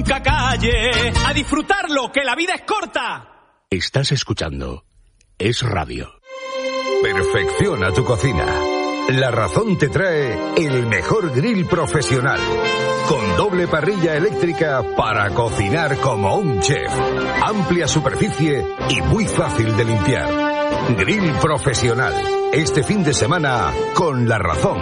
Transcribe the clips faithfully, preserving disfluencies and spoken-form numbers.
nunca calle. A disfrutarlo, que la vida es corta. Estás escuchando Es Radio. Perfecciona tu cocina. La Razón te trae el mejor grill profesional, con doble parrilla eléctrica para cocinar como un chef. Amplia superficie y muy fácil de limpiar. Grill profesional. Este fin de semana con La Razón.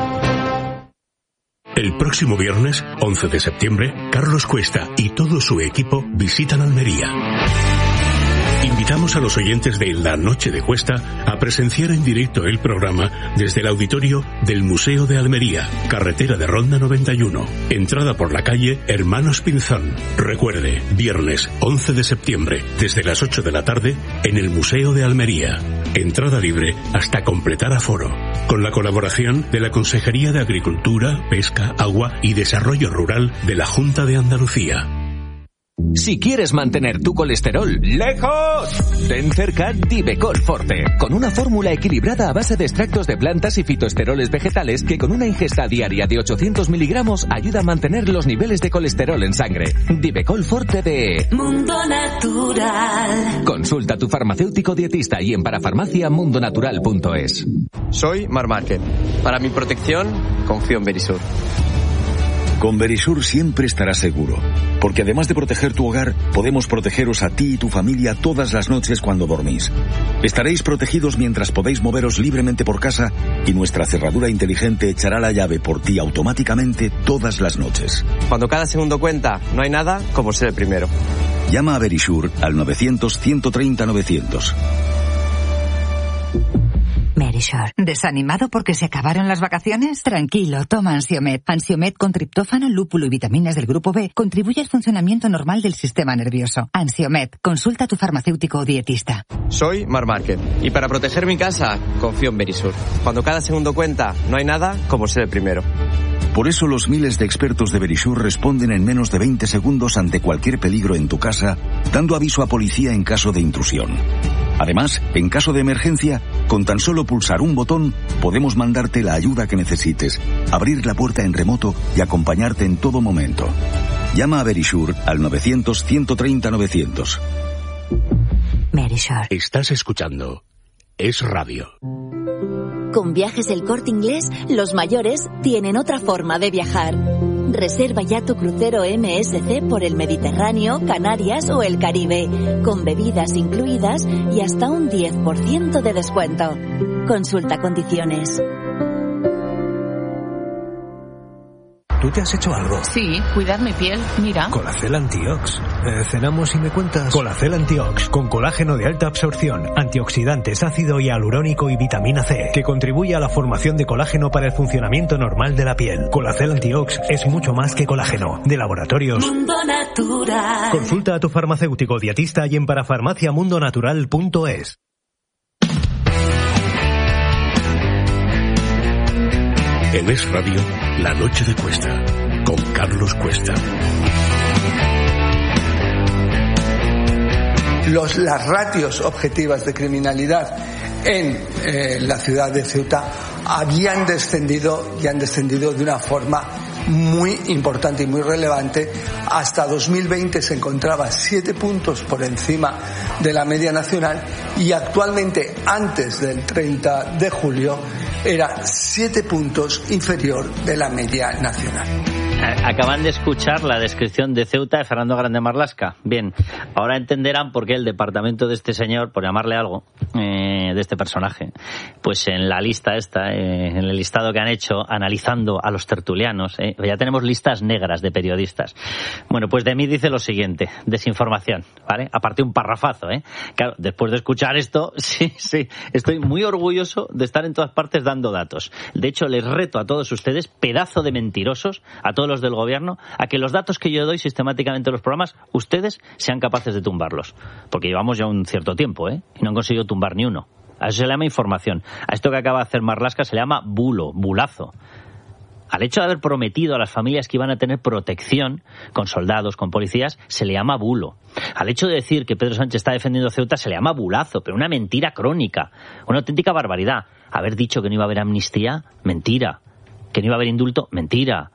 El próximo viernes, once de septiembre, Carlos Cuesta y todo su equipo visitan Almería. Invitamos a los oyentes de La Noche de Cuesta a presenciar en directo el programa desde el auditorio del Museo de Almería, carretera de Ronda noventa y uno, entrada por la calle Hermanos Pinzón. Recuerde, viernes once de septiembre, desde las ocho de la tarde, en el Museo de Almería. Entrada libre hasta completar aforo. Con la colaboración de la Consejería de Agricultura, Pesca, Agua y Desarrollo Rural de la Junta de Andalucía. Si quieres mantener tu colesterol lejos, ten cerca Divecol Forte, con una fórmula equilibrada a base de extractos de plantas y fitoesteroles vegetales que con una ingesta diaria de ochocientos miligramos ayuda a mantener los niveles de colesterol en sangre. Divecol Forte de Mundo Natural. Consulta a tu farmacéutico dietista y en parafarmacia mundo natural punto es. Soy Mar Márquez. Para mi protección, confío en Verisur. Con Verisur siempre estarás seguro, porque además de proteger tu hogar, podemos protegeros a ti y tu familia todas las noches cuando dormís. Estaréis protegidos mientras podéis moveros libremente por casa y nuestra cerradura inteligente echará la llave por ti automáticamente todas las noches. Cuando cada segundo cuenta, no hay nada como ser el primero. Llama a Verisur al novecientos, ciento treinta, novecientos. Verisur. ¿Desanimado porque se acabaron las vacaciones? Tranquilo, toma Ansiomed. Ansiomed con triptófano, lúpulo y vitaminas del grupo B contribuye al funcionamiento normal del sistema nervioso. Ansiomed, consulta a tu farmacéutico o dietista. Soy Mar Márquez y para proteger mi casa, confío en Verisur. Cuando cada segundo cuenta, no hay nada como ser el primero. Por eso los miles de expertos de Verisur responden en menos de veinte segundos ante cualquier peligro en tu casa, dando aviso a policía en caso de intrusión. Además, en caso de emergencia, con tan solo pulsar un botón, podemos mandarte la ayuda que necesites, abrir la puerta en remoto y acompañarte en todo momento. Llama a Verisur al novecientos, ciento treinta, novecientos. Verisur. Estás escuchando Es Radio. Con Viajes El Corte Inglés, los mayores tienen otra forma de viajar. Reserva ya tu crucero M S C por el Mediterráneo, Canarias o el Caribe, con bebidas incluidas y hasta un diez por ciento de descuento. Consulta condiciones. ¿Tú te has hecho algo? Sí, cuidar mi piel, mira. Colacel Antiox. Eh, cenamos y me cuentas. Colacel Antiox, con colágeno de alta absorción, antioxidantes, ácido hialurónico y vitamina C, que contribuye a la formación de colágeno para el funcionamiento normal de la piel. Colacel Antiox es mucho más que colágeno. De laboratorios Mundo Natural. Consulta a tu farmacéutico dietista y en parafarmacia mundo natural punto es. En Es Radio, La Noche de Cuesta, con Carlos Cuesta. Los, las ratios objetivas de criminalidad en eh, la ciudad de Ceuta habían descendido y han descendido de una forma muy importante y muy relevante. Hasta dos mil veinte se encontraba siete puntos por encima de la media nacional y actualmente, antes del treinta de julio, era siete puntos inferior de la media nacional. Acaban de escuchar la descripción de Ceuta de Fernando Grande Marlaska. Bien, ahora entenderán por qué el departamento de este señor, por llamarle algo, eh, de este personaje, pues en la lista esta, eh, en el listado que han hecho, analizando a los tertulianos, eh, ya tenemos listas negras de periodistas. Bueno, pues de mí dice lo siguiente: desinformación, ¿vale? Aparte un parrafazo, ¿eh? Claro, después de escuchar esto, sí, sí, estoy muy orgulloso de estar en todas partes dando datos. De hecho, les reto a todos ustedes, pedazo de mentirosos, a todos los del gobierno, a que los datos que yo doy sistemáticamente en los programas, ustedes sean capaces de tumbarlos. Porque llevamos ya un cierto tiempo, ¿eh? Y no han conseguido tumbar ni uno. A eso se le llama información. A esto que acaba de hacer Marlaska se le llama bulo, bulazo. Al hecho de haber prometido a las familias que iban a tener protección con soldados, con policías, se le llama bulo. Al hecho de decir que Pedro Sánchez está defendiendo Ceuta se le llama bulazo, pero una mentira crónica, una auténtica barbaridad. Haber dicho que no iba a haber amnistía, mentira. Que no iba a haber indulto, mentira.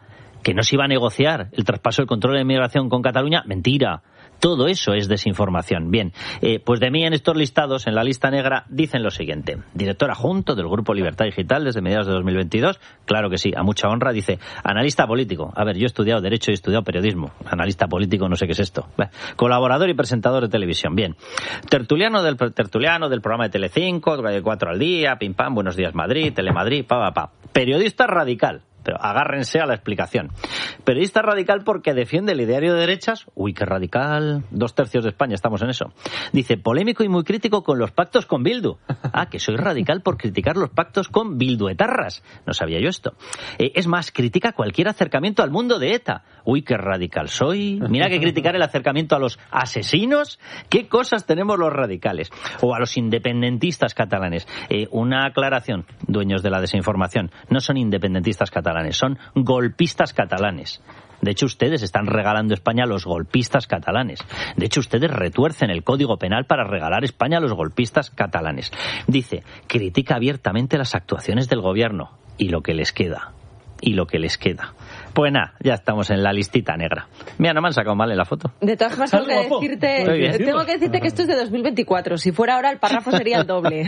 que no se iba a negociar el traspaso del control de inmigración con Cataluña, mentira. Todo eso es desinformación. Bien, eh, pues de mí en estos listados, en la lista negra, dicen lo siguiente. Director adjunto del Grupo Libertad Digital desde mediados de dos mil veintidós. Claro que sí, a mucha honra. Dice, analista político. A ver, yo he estudiado Derecho y he estudiado Periodismo. Analista político, no sé qué es esto. Bah. Colaborador y presentador de televisión. Bien. Tertuliano del, tertuliano del programa de Telecinco, cuatro al día, pim pam, Buenos Días Madrid, Telemadrid, pa, pa, pa. Periodista radical. Pero agárrense a la explicación. Periodista radical porque defiende el ideario de derechas. Uy, qué radical. Dos tercios de España, estamos en eso. Dice, polémico y muy crítico con los pactos con Bildu. Ah, que soy radical por criticar los pactos con bilduetarras. No sabía yo esto. Eh, es más, critica cualquier acercamiento al mundo de ETA. Uy, qué radical soy. Mira que criticar el acercamiento a los asesinos. ¿Qué cosas tenemos los radicales? O a los independentistas catalanes. Eh, una aclaración, dueños de la desinformación. No son independentistas catalanes. Son golpistas catalanes. De hecho, ustedes están regalando España a los golpistas catalanes. De hecho, ustedes retuercen el Código Penal para regalar España a los golpistas catalanes. Dice, critica abiertamente las actuaciones del gobierno y lo que les queda. Y lo que les queda. Pues nada, ya estamos en la listita negra. Mira, no me han sacado mal en la foto. De todas formas, tengo que decirte, tengo que decirte que esto es de dos mil veinticuatro. Si fuera ahora, el párrafo sería el doble.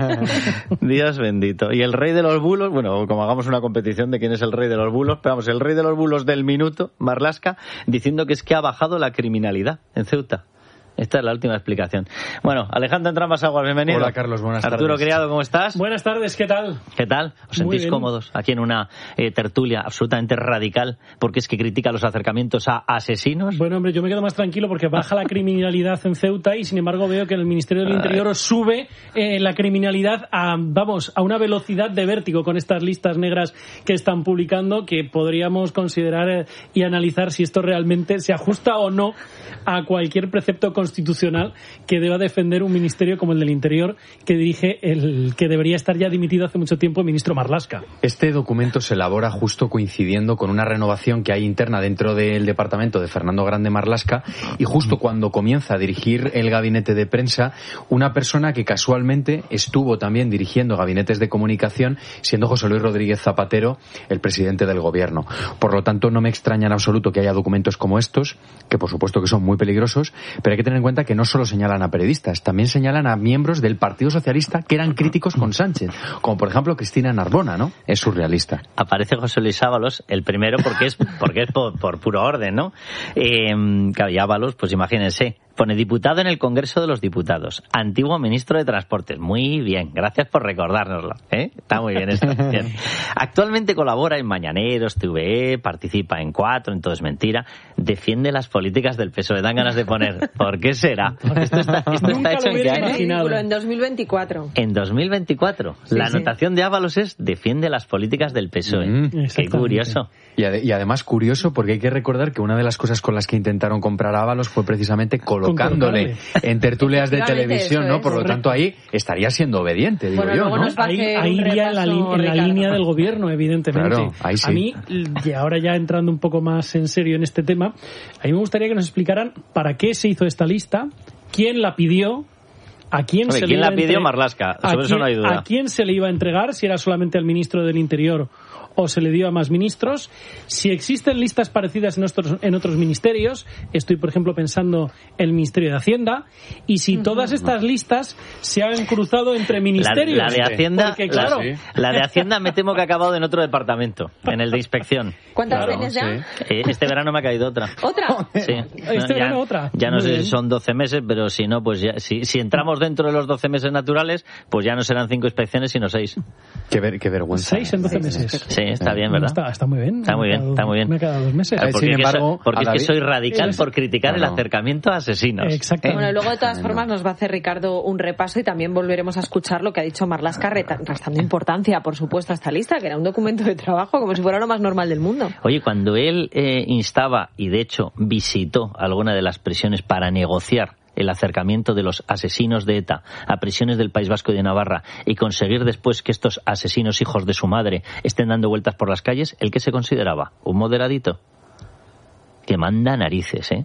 Dios bendito. Y el rey de los bulos, bueno, como hagamos una competición de quién es el rey de los bulos, pero vamos, el rey de los bulos del minuto, Marlaska, diciendo que es que ha bajado la criminalidad en Ceuta. Esta es la última explicación. Bueno, Alejandro Entrambas-Aguas, bienvenido. Hola, Carlos, buenas Arturo tardes. Criado, ¿cómo estás? Buenas tardes, ¿qué tal? ¿Qué tal? ¿Os sentís cómodos aquí en una eh, tertulia absolutamente radical porque es que critica los acercamientos a asesinos? Bueno, hombre, yo me quedo más tranquilo porque baja la criminalidad en Ceuta y, sin embargo, veo que en el Ministerio del Interior Ay. sube eh, la criminalidad a, vamos, a una velocidad de vértigo con estas listas negras que están publicando, que podríamos considerar eh, y analizar si esto realmente se ajusta o no a cualquier precepto constitucional que deba defender un ministerio como el del Interior, que dirige el que debería estar ya dimitido hace mucho tiempo, el ministro Marlaska. Este documento se elabora justo coincidiendo con una renovación que hay interna dentro del departamento de Fernando Grande Marlaska, y justo cuando comienza a dirigir el gabinete de prensa una persona que casualmente estuvo también dirigiendo gabinetes de comunicación, siendo José Luis Rodríguez Zapatero el presidente del gobierno. Por lo tanto, no me extraña en absoluto que haya documentos como estos, que por supuesto que son muy peligrosos, pero hay que tener en cuenta que no solo señalan a periodistas, también señalan a miembros del Partido Socialista que eran críticos con Sánchez, como por ejemplo Cristina Narbona, ¿no? Es surrealista. Aparece José Luis Ábalos, el primero porque es porque es por, por puro orden, ¿no? Eh, Ábalos, pues imagínense, pone diputado en el Congreso de los Diputados, antiguo ministro de Transportes. Muy bien, gracias por recordárnoslo, ¿eh? Está muy bien esto. Bien. Actualmente colabora en Mañaneros, T V E, participa en Cuatro, en Todo es Mentira, defiende las políticas del P S O E. Dan ganas de poner, ¿por qué será? Esto está, esto está hecho en qué año? En dos mil veinticuatro. En dos mil veinticuatro. Sí, la anotación sí. de Ábalos es defiende las políticas del P S O E. Mm, qué curioso. Y, ad- y además curioso porque hay que recordar que una de las cosas con las que intentaron comprar a Ábalos fue precisamente colocándole en tertulias de televisión, ¿no? Por lo tanto, ahí estaría siendo obediente, digo bueno, yo, ¿no? Ahí, ahí iría en la, li- en la línea del gobierno, evidentemente. Claro, ahí sí. A mí, y ahora ya entrando un poco más en serio en este tema, a mí me gustaría que nos explicaran para qué se hizo esta lista, quién la pidió, a quién Oye, se ¿quién le iba la pidió? entre... Marlaska, sobre quién, eso no hay duda. ¿A quién se le iba a entregar? Si era solamente al ministro del Interior o se le dio a más ministros. Si existen listas parecidas en otros, en otros ministerios, estoy por ejemplo pensando en el Ministerio de Hacienda, y si uh-huh. todas estas listas se han cruzado entre ministerios. La, la de Hacienda, porque, claro, la, sí. la de Hacienda me temo que ha acabado en otro departamento, en el de inspección. ¿Cuántas claro, veces ya? Sí. Eh, este verano me ha caído otra. ¿Otra? Sí. Este no, ya, verano otra. Ya no Muy sé bien. si son doce meses, pero si no, pues ya, si, si entramos dentro de los doce meses naturales, pues ya no serán cinco inspecciones, sino seis. Qué, ver, qué vergüenza. Seis en doce meses. Sí, está bien, ¿verdad? Está, está muy bien. Está muy bien, está muy bien. Me ha quedado dos meses. Porque, Sin embargo, que, so, porque es que soy radical es... por criticar no, no. el acercamiento a asesinos. Exactamente. Bueno, luego de todas formas nos va a hacer Ricardo un repaso y también volveremos a escuchar lo que ha dicho Marlaska, restando importancia, por supuesto, a esta lista, que era un documento de trabajo como si fuera lo más normal del mundo. Oye, cuando él eh, instaba, y de hecho visitó alguna de las prisiones para negociar el acercamiento de los asesinos de ETA a prisiones del País Vasco y de Navarra y conseguir después que estos asesinos hijos de su madre estén dando vueltas por las calles, ¿el qué se consideraba? ¿Un moderadito? Que manda narices, ¿eh?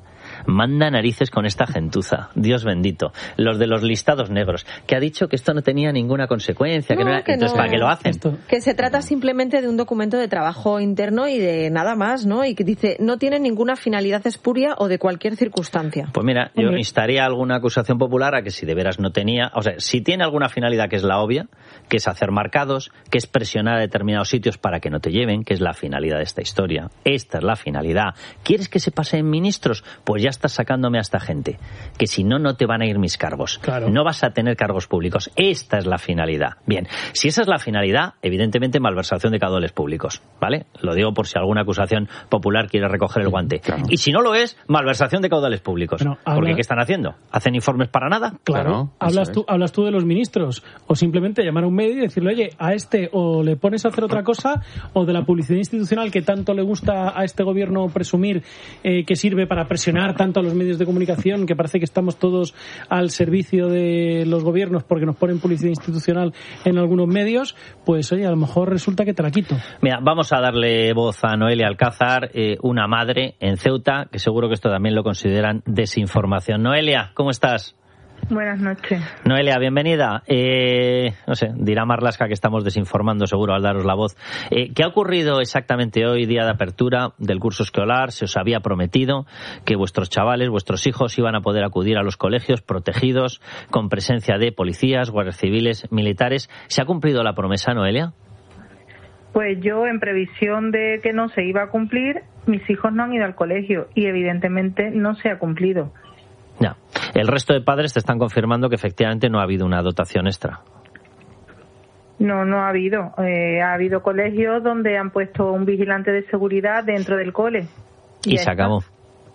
Manda narices con esta gentuza, Dios bendito. Los de los listados negros, que ha dicho que esto no tenía ninguna consecuencia, no, que no era... que entonces, no. ¿para qué lo hacen? Esto. Que se trata simplemente de un documento de trabajo interno y de nada más, ¿no? Y que dice, no tiene ninguna finalidad espuria o de cualquier circunstancia. Pues mira, yo Hombre. instaría alguna acusación popular a que si de veras no tenía, o sea, si tiene alguna finalidad que es la obvia, que es hacer marcados, que es presionar a determinados sitios para que no te lleven, que es la finalidad de esta historia. Esta es la finalidad. ¿Quieres que se paseen ministros? Pues ya estás sacándome a esta gente. Que si no, no te van a ir mis cargos. Claro. No vas a tener cargos públicos. Esta es la finalidad. Bien, si esa es la finalidad, evidentemente malversación de caudales públicos, ¿vale? Lo digo por si alguna acusación popular quiere recoger el guante. Claro. Y si no lo es, malversación de caudales públicos. Bueno, habla... Porque ¿qué están haciendo? ¿Hacen informes para nada? Claro. claro hablas, tú, hablas tú de los ministros. O simplemente llamar a un medio y decirle, oye, a este o le pones a hacer otra cosa, o de la publicidad institucional que tanto le gusta a este gobierno presumir, eh, que sirve para presionar tanto a los medios de comunicación, que parece que estamos todos al servicio de los gobiernos porque nos ponen publicidad institucional en algunos medios, pues oye, a lo mejor resulta que te la quito. Mira, vamos a darle voz a Noelia Alcázar, eh, una madre en Ceuta, que seguro que esto también lo consideran desinformación. Noelia, ¿cómo estás? Buenas noches. Noelia, bienvenida. Eh, no sé, dirá Marlaska que estamos desinformando seguro al daros la voz. Eh, ¿Qué ha ocurrido exactamente hoy, día de apertura del curso escolar? Se os había prometido que vuestros chavales, vuestros hijos iban a poder acudir a los colegios protegidos, con presencia de policías, guardias civiles, militares. ¿Se ha cumplido la promesa, Noelia? Pues yo, en previsión de que no se iba a cumplir, mis hijos no han ido al colegio y evidentemente no se ha cumplido. Ya. El resto de padres te están confirmando que efectivamente no ha habido una dotación extra. No, no ha habido. Eh, ha habido colegios donde han puesto un vigilante de seguridad dentro del cole. Y, y se acabó.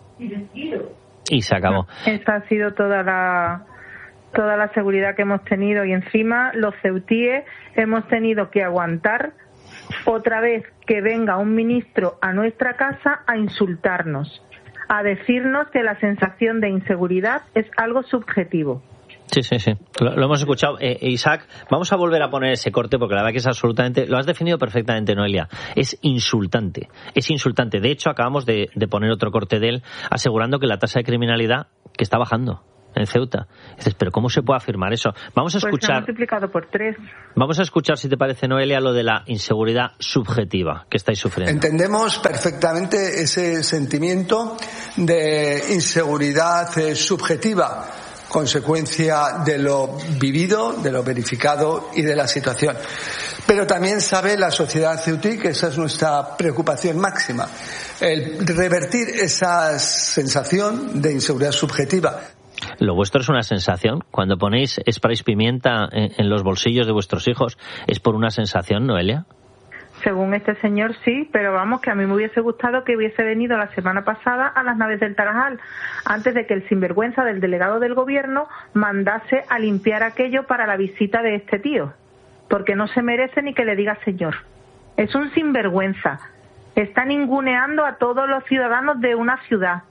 Y se acabó. Esa ha sido toda la toda la seguridad que hemos tenido. Y encima los ceutíes hemos tenido que aguantar otra vez que venga un ministro a nuestra casa a insultarnos, a decirnos que la sensación de inseguridad es algo subjetivo. Sí, sí, sí. Lo, lo hemos escuchado. Eh, Isaac, vamos a volver a poner ese corte porque la verdad que es absolutamente... Lo has definido perfectamente, Noelia. Es insultante. Es insultante. De hecho, acabamos de, de poner otro corte de él asegurando que la tasa de criminalidad que está bajando en Ceuta. Dices, pero ¿cómo se puede afirmar eso? Vamos a escuchar... Pues se ha multiplicado por tres. Vamos a escuchar, si te parece, Noelia, lo de la inseguridad subjetiva que estáis sufriendo. Entendemos perfectamente ese sentimiento de inseguridad eh, subjetiva, consecuencia de lo vivido, de lo verificado y de la situación. Pero también sabe la sociedad ceutí que esa es nuestra preocupación máxima, el revertir esa sensación de inseguridad subjetiva. Lo vuestro es una sensación. Cuando ponéis sprays pimienta en, en los bolsillos de vuestros hijos, ¿es por una sensación, Noelia? Según este señor, sí, pero vamos, que a mí me hubiese gustado que hubiese venido la semana pasada a las naves del Tarajal, antes de que el sinvergüenza del delegado del gobierno mandase a limpiar aquello para la visita de este tío, porque no se merece ni que le diga señor. Es un sinvergüenza. Está ninguneando a todos los ciudadanos de una ciudad.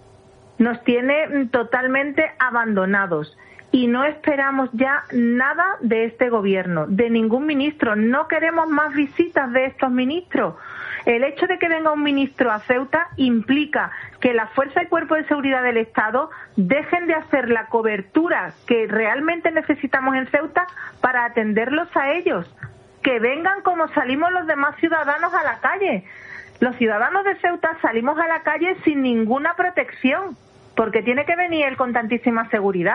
Nos tiene totalmente abandonados. Y no esperamos ya nada de este gobierno, de ningún ministro. No queremos más visitas de estos ministros. El hecho de que venga un ministro a Ceuta implica que la Fuerza y Cuerpo de Seguridad del Estado dejen de hacer la cobertura que realmente necesitamos en Ceuta para atenderlos a ellos. Que vengan como salimos los demás ciudadanos a la calle. Los ciudadanos de Ceuta salimos a la calle sin ninguna protección, porque tiene que venir él con tantísima seguridad.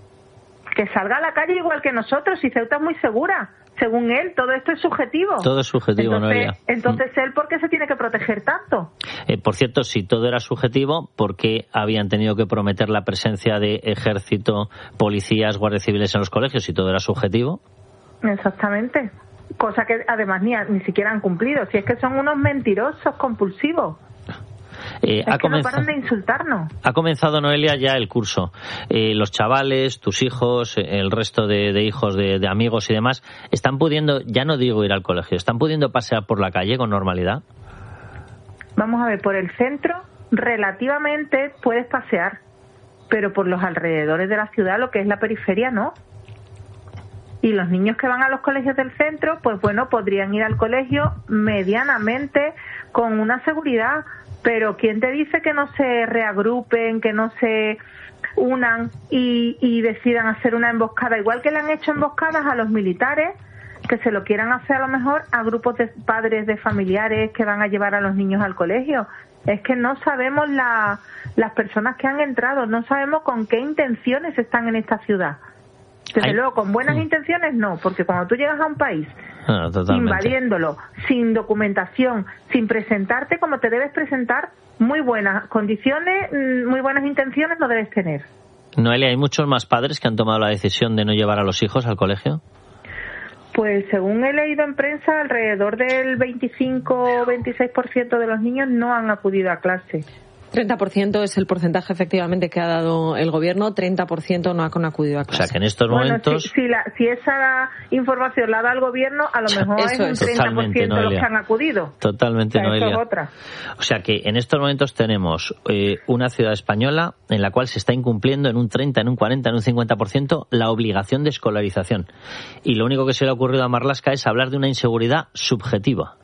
Que salga a la calle igual que nosotros, y Ceuta es muy segura. Según él, todo esto es subjetivo. Todo es subjetivo, entonces, Noelia. Entonces, ¿él por qué se tiene que proteger tanto? Eh, por cierto, si todo era subjetivo, ¿por qué habían tenido que prometer la presencia de ejército, policías, guardias civiles en los colegios si todo era subjetivo? Exactamente. Cosa que además ni, ni siquiera han cumplido. Si es que son unos mentirosos compulsivos. Eh, es ha que comenzado, no paran de insultarnos. Ha comenzado, Noelia, ya el curso. Eh, los chavales, tus hijos, el resto de, de hijos de, de amigos y demás, ¿están pudiendo, ya no digo ir al colegio, están pudiendo pasear por la calle con normalidad? Vamos a ver, por el centro relativamente puedes pasear, pero por los alrededores de la ciudad, lo que es la periferia, no. Y los niños que van a los colegios del centro, pues bueno, podrían ir al colegio medianamente con una seguridad, pero ¿quién te dice que no se reagrupen, que no se unan y, y decidan hacer una emboscada? Igual que le han hecho emboscadas a los militares, que se lo quieran hacer a lo mejor a grupos de padres, de familiares que van a llevar a los niños al colegio. Es que no sabemos la, las personas que han entrado, no sabemos con qué intenciones están en esta ciudad. Desde Ay. luego, con buenas sí. intenciones no, porque cuando tú llegas a un país ah, invadiéndolo, sin documentación, sin presentarte como te debes presentar, muy buenas condiciones, muy buenas intenciones no debes tener. Noelia, ¿hay muchos más padres que han tomado la decisión de no llevar a los hijos al colegio? Pues según he leído en prensa, alrededor del veinticinco o veintiséis por ciento de los niños no han acudido a clase. treinta por ciento es el porcentaje efectivamente que ha dado el gobierno, treinta por ciento no han acudido a clase. O sea que en estos bueno, momentos... Si, si, la, si esa información la da el gobierno, a lo mejor Eso es un treinta por ciento de los que han acudido. Totalmente, o sea, Noelia. Eso es otra. O sea que en estos momentos tenemos eh, una ciudad española en la cual se está incumpliendo en un treinta, en un cuarenta, en un cincuenta por ciento la obligación de escolarización. Y lo único que se le ha ocurrido a Marlaska es hablar de una inseguridad subjetiva.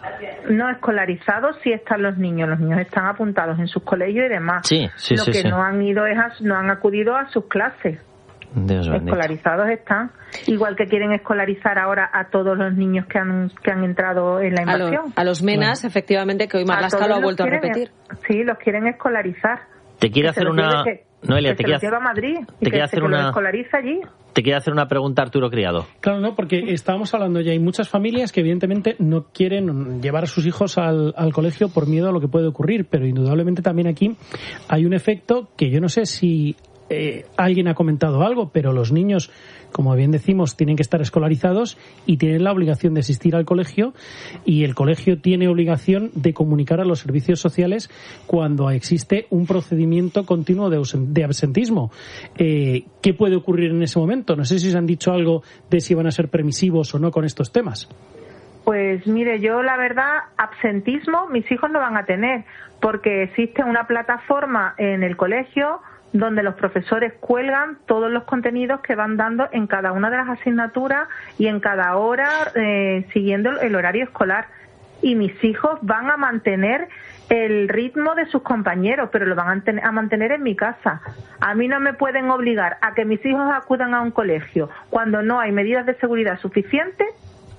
No escolarizados sí están los niños, los niños están apuntados en sus colegios y demás. Sí, sí, Lo sí, que sí. no han ido es a, no han acudido a sus clases. Dios bendito. Escolarizados están, igual que quieren escolarizar ahora a todos los niños que han que han entrado en la invasión. A, lo, a los menas, bueno. efectivamente, que hoy Marlaska lo ha vuelto a repetir. Sí, los quieren escolarizar. Te quiere hacer una que, Noelia, que te se quiere los lleva a Madrid y te que, hacer que una... los escolariza allí. Te quiere hacer una pregunta Arturo Criado. Claro, no, porque estábamos hablando ya, hay muchas familias que evidentemente no quieren llevar a sus hijos al, al colegio por miedo a lo que puede ocurrir, pero indudablemente también aquí hay un efecto que yo no sé si eh, alguien ha comentado algo, pero los niños, como bien decimos, tienen que estar escolarizados y tienen la obligación de asistir al colegio, y el colegio tiene obligación de comunicar a los servicios sociales cuando existe un procedimiento continuo de, de absentismo. Eh, ¿Qué puede ocurrir en ese momento? No sé si os han dicho algo de si van a ser permisivos o no con estos temas. Pues mire, yo la verdad, absentismo mis hijos no van a tener, porque existe una plataforma en el colegio donde los profesores cuelgan todos los contenidos que van dando en cada una de las asignaturas y en cada hora eh, siguiendo el horario escolar. Y mis hijos van a mantener el ritmo de sus compañeros, pero lo van a mantener en mi casa. A mí no me pueden obligar a que mis hijos acudan a un colegio cuando no hay medidas de seguridad suficientes,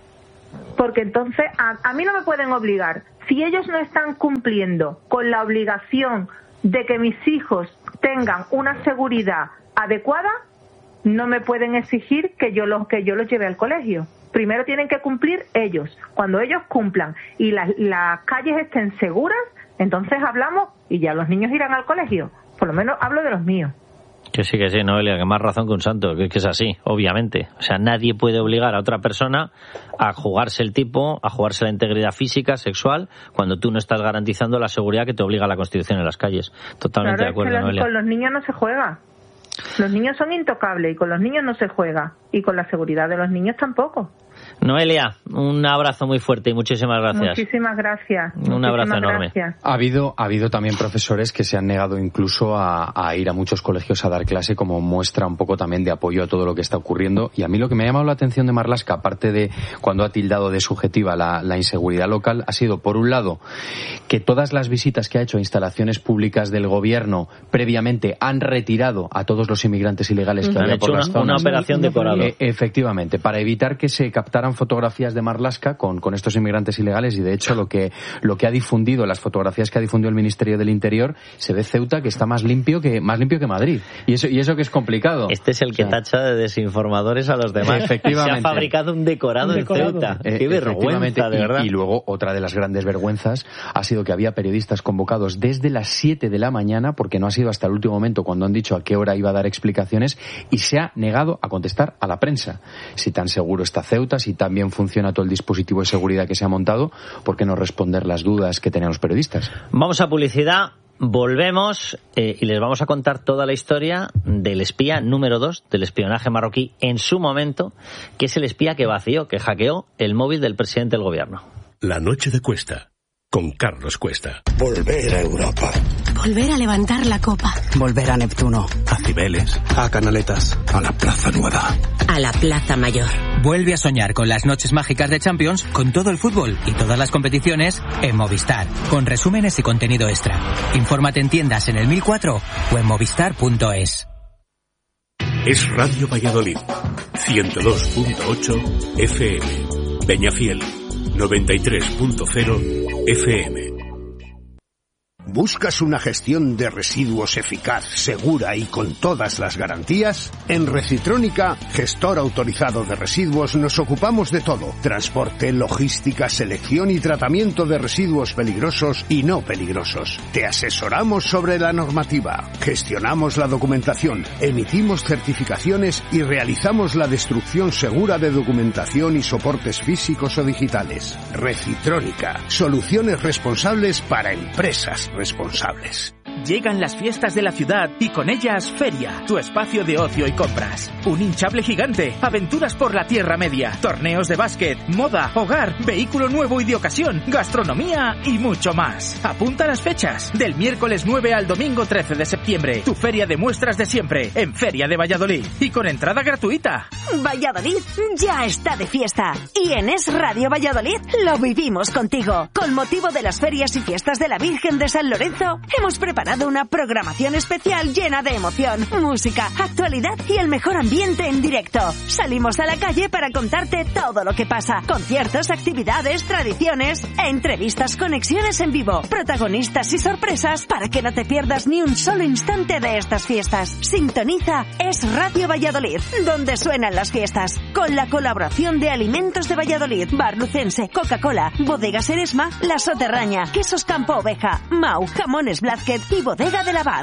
porque entonces a, a mí no me pueden obligar. Si ellos no están cumpliendo con la obligación de que mis hijos tengan una seguridad adecuada, no me pueden exigir que yo los que yo los lleve al colegio. Primero tienen que cumplir ellos. Cuando ellos cumplan y las, las calles estén seguras, entonces hablamos y ya los niños irán al colegio. Por lo menos hablo de los míos. Que sí, que sí, Noelia, que más razón que un santo, que, que es así, obviamente. O sea, nadie puede obligar a otra persona a jugarse el tipo, a jugarse la integridad física, sexual, cuando tú no estás garantizando la seguridad que te obliga la Constitución en las calles. Totalmente claro, de acuerdo, es que los, Noelia. Con los niños no se juega. Los niños son intocables y con los niños no se juega. Y con la seguridad de los niños tampoco. Noelia, un abrazo muy fuerte y muchísimas gracias. Muchísimas gracias. Un muchísimas abrazo enorme. Gracias. Ha habido, ha habido también profesores que se han negado incluso a, a ir a muchos colegios a dar clase, como muestra un poco también de apoyo a todo lo que está ocurriendo. Y a mí lo que me ha llamado la atención de Marlaska, aparte de cuando ha tildado de subjetiva la, la inseguridad local, ha sido, por un lado, que todas las visitas que ha hecho a instalaciones públicas del gobierno previamente han retirado a todos los inmigrantes ilegales que han había hecho por las una, zonas. una operación decorada. E- efectivamente, para evitar que se captaran fotografías de Marlaska con, con estos inmigrantes ilegales, y de hecho lo que lo que ha difundido, las fotografías que ha difundido el Ministerio del Interior, se ve Ceuta que está más limpio que más limpio que Madrid, y eso y eso que es complicado. Este es el que o sea, tacha de desinformadores a los demás. Efectivamente. Se ha fabricado un decorado, un decorado. en Ceuta. Eh, Qué vergüenza, de y, verdad. Y luego otra de las grandes vergüenzas ha sido que había periodistas convocados desde las siete de la mañana, porque no ha sido hasta el último momento cuando han dicho a qué hora iba a dar explicaciones, y se ha negado a contestar a la prensa. Si tan seguro está Ceuta, si tan bien funciona todo el dispositivo de seguridad que se ha montado, ¿por qué no responder las dudas que tenían los periodistas? Vamos a publicidad, volvemos eh, y les vamos a contar toda la historia del espía número dos del espionaje marroquí en su momento, que es el espía que vació, que hackeó el móvil del presidente del gobierno. La noche de Cuesta. con Carlos Cuesta. Volver a Europa. Volver a levantar la copa. Volver a Neptuno. A Cibeles. A Canaletas. A la Plaza Nueva. A la Plaza Mayor. Vuelve a soñar con las noches mágicas de Champions, con todo el fútbol y todas las competiciones en Movistar, con resúmenes y contenido extra. Infórmate en tiendas en el mil cuatro o en movistar punto es. Es Radio Valladolid, ciento dos punto ocho F M. Peñafiel, noventa y tres punto cero F M. ¿Buscas una gestión de residuos eficaz, segura y con todas las garantías? En Recitrónica, gestor autorizado de residuos, nos ocupamos de todo. Transporte, logística, selección y tratamiento de residuos peligrosos y no peligrosos. Te asesoramos sobre la normativa, gestionamos la documentación, emitimos certificaciones y realizamos la destrucción segura de documentación y soportes físicos o digitales. Recitrónica, soluciones responsables para empresas responsables. Llegan las fiestas de la ciudad y con ellas Feria, tu espacio de ocio y compras. Un hinchable gigante, aventuras por la Tierra Media, torneos de básquet, moda, hogar, vehículo nuevo y de ocasión, gastronomía y mucho más. Apunta las fechas, del miércoles nueve al domingo trece de septiembre. Tu feria de muestras de siempre, en Feria de Valladolid. Y con entrada gratuita. Valladolid ya está de fiesta. Y en Es Radio Valladolid lo vivimos contigo. Con motivo de las ferias y fiestas de la Virgen de San Lorenzo, hemos preparado una programación especial llena de emoción, música, actualidad y el mejor ambiente en directo. Salimos a la calle para contarte todo lo que pasa. Conciertos, actividades, tradiciones, entrevistas, conexiones en vivo, protagonistas y sorpresas para que no te pierdas ni un solo instante de estas fiestas. Sintoniza Es Radio Valladolid, donde suenan las fiestas. Con la colaboración de Alimentos de Valladolid, Bar Lucense, Coca-Cola, Bodegas Eresma, La Soterraña, Quesos Campo Oveja, Mau, Jamones Blázquez y Bodega del Abad.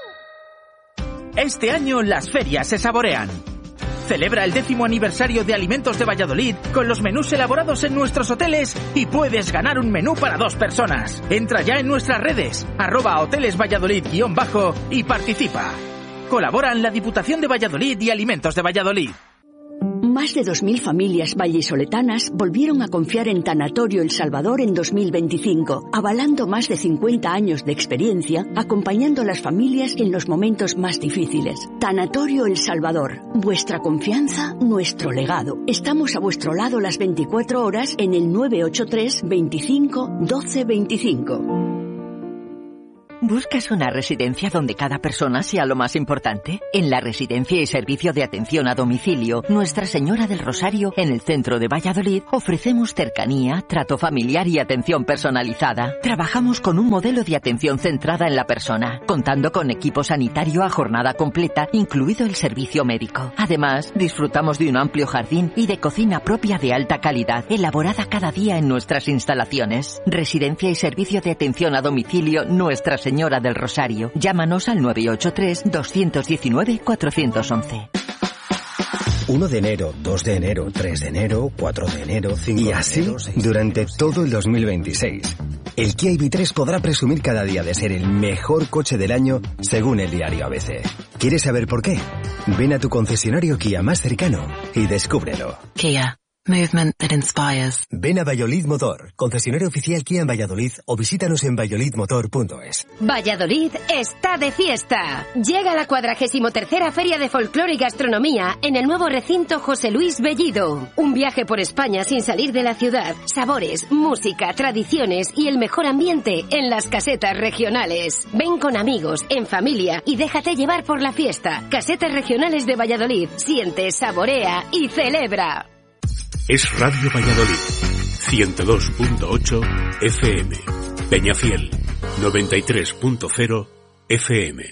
Este año las ferias se saborean. Celebra el décimo aniversario de Alimentos de Valladolid con los menús elaborados en nuestros hoteles y puedes ganar un menú para dos personas. Entra ya en nuestras redes, arroba hoteles Valladolid guión bajo y participa. Colaboran la Diputación de Valladolid y Alimentos de Valladolid. Más de dos mil familias vallisoletanas volvieron a confiar en Tanatorio El Salvador en dos mil veinticinco, avalando más de cincuenta años de experiencia, acompañando a las familias en los momentos más difíciles. Tanatorio El Salvador, vuestra confianza, nuestro legado. Estamos a vuestro lado las veinticuatro horas en el nueve ocho tres, veinticinco, doce veinticinco. ¿Buscas una residencia donde cada persona sea lo más importante? En la Residencia y Servicio de Atención a Domicilio Nuestra Señora del Rosario, en el centro de Valladolid, ofrecemos cercanía, trato familiar y atención personalizada. Trabajamos con un modelo de atención centrada en la persona, contando con equipo sanitario a jornada completa, incluido el servicio médico. Además, disfrutamos de un amplio jardín y de cocina propia de alta calidad, elaborada cada día en nuestras instalaciones. Residencia y Servicio de Atención a Domicilio Nuestra Señora Señora del Rosario. Llámanos al nueve ocho tres, dos uno nueve, cuatro uno uno. uno de enero, dos de enero, tres de enero, cuatro de enero, cinco de enero. Y así durante todo el dos mil veintiséis. El Kia I V tres podrá presumir cada día de ser el mejor coche del año según el diario A B C. ¿Quieres saber por qué? Ven a tu concesionario Kia más cercano y descúbrelo. Kia. Movement that inspires. Ven a Valladolid Motor, concesionario oficial Kia en Valladolid, o visítanos en valladolid motor punto es. Valladolid está de fiesta. Llega la cuadragésimo tercera Feria de Folclore y Gastronomía en el nuevo recinto José Luis Bellido. Un viaje por España sin salir de la ciudad. Sabores, música, tradiciones y el mejor ambiente en las casetas regionales. Ven con amigos, en familia y déjate llevar por la fiesta. Casetas regionales de Valladolid. Siente, saborea y celebra. Es Radio Valladolid, ciento dos punto ocho F M. Peñafiel, noventa y tres punto cero F M.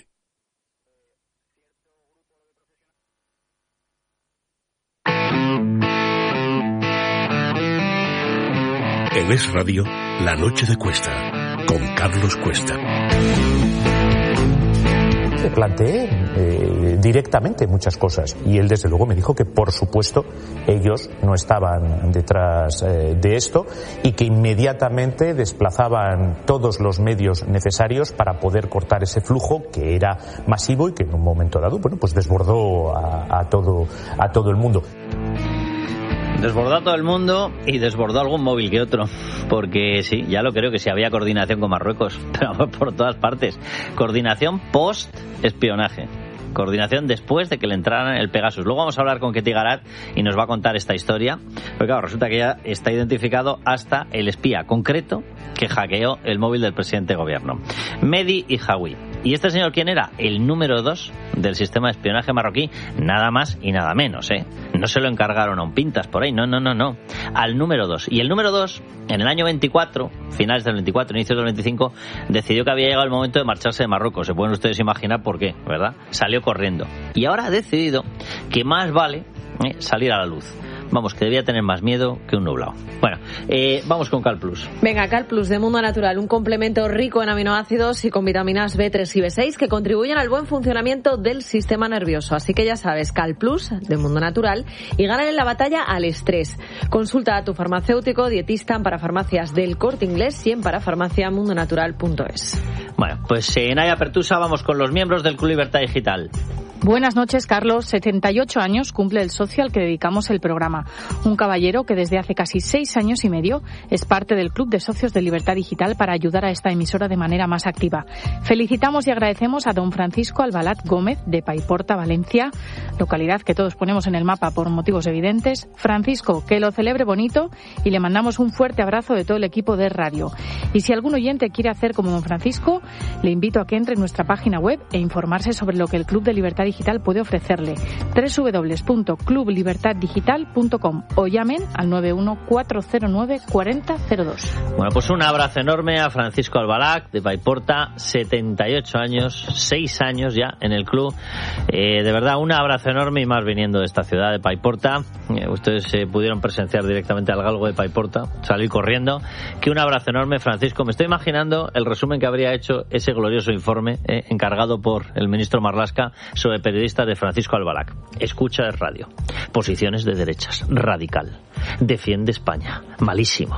En Es Radio, La Noche de Cuesta, con Carlos Cuesta. Le planteé eh, directamente muchas cosas y él desde luego me dijo que por supuesto ellos no estaban detrás eh, de esto y que inmediatamente desplazaban todos los medios necesarios para poder cortar ese flujo que era masivo y que en un momento dado bueno pues desbordó a, a todo a todo el mundo. Desbordó a todo el mundo y desbordó algún móvil que otro, porque sí, ya lo creo que sí había coordinación con Marruecos, pero por todas partes. Coordinación post-espionaje. Coordinación después de que le entraran el Pegasus. Luego vamos a hablar con Ketty Garat y nos va a contar esta historia. Pero claro, resulta que ya está identificado hasta el espía concreto que hackeó el móvil del presidente de gobierno. Mehdi Ijawi. ¿Y este señor quién era? El número dos del sistema de espionaje marroquí. Nada más y nada menos, ¿eh? No se lo encargaron a un pintas por ahí, no, no, no, no. Al número dos. Y el número dos, en el año veinticuatro, finales del veinticuatro, inicios del veinticinco, decidió que había llegado el momento de marcharse de Marruecos. Se pueden ustedes imaginar por qué, ¿verdad? Salió corriendo. Y ahora ha decidido que más vale eh, salir a la luz. Vamos, que debía tener más miedo que un nublado. Bueno, eh, vamos con Cal Plus. Venga, Cal Plus de Mundo Natural, un complemento rico en aminoácidos y con vitaminas B tres y B seis que contribuyen al buen funcionamiento del sistema nervioso. Así que ya sabes, Cal Plus de Mundo Natural y ganan en la batalla al estrés. Consulta a tu farmacéutico, dietista en Parafarmacias del Corte Inglés y en parafarmacia mundo natural punto es. Bueno, pues en Aya Pertusa vamos con los miembros del Club Libertad Digital. Buenas noches, Carlos. setenta y ocho años cumple el socio al que dedicamos el programa. Un caballero que desde hace casi seis años y medio es parte del Club de Socios de Libertad Digital para ayudar a esta emisora de manera más activa. Felicitamos y agradecemos a don Francisco Albalat Gómez de Paiporta, Valencia, localidad que todos ponemos en el mapa por motivos evidentes. Francisco, que lo celebre bonito y le mandamos un fuerte abrazo de todo el equipo de radio. Y si algún oyente quiere hacer como don Francisco, le invito a que entre en nuestra página web e informarse sobre lo que el Club de Libertad Digital puede ofrecerle. doble u doble u doble u punto club libertad digital punto com o llamen al nueve uno cuatro cero nueve cuatro cero cero dos. Bueno, pues un abrazo enorme a Francisco Albalat de Paiporta, setenta y ocho años, seis años ya en el club. Eh, de verdad, un abrazo enorme y más viniendo de esta ciudad de Paiporta. Eh, ustedes eh, pudieron presenciar directamente al galgo de Paiporta, salir corriendo. Que un abrazo enorme, Francisco. Me estoy imaginando el resumen que habría hecho ese glorioso informe eh, encargado por el ministro Marlaska sobre periodistas de Francisco Albalat. Escucha el radio. Posiciones de derechas. Radical. Defiende España. Malísimo.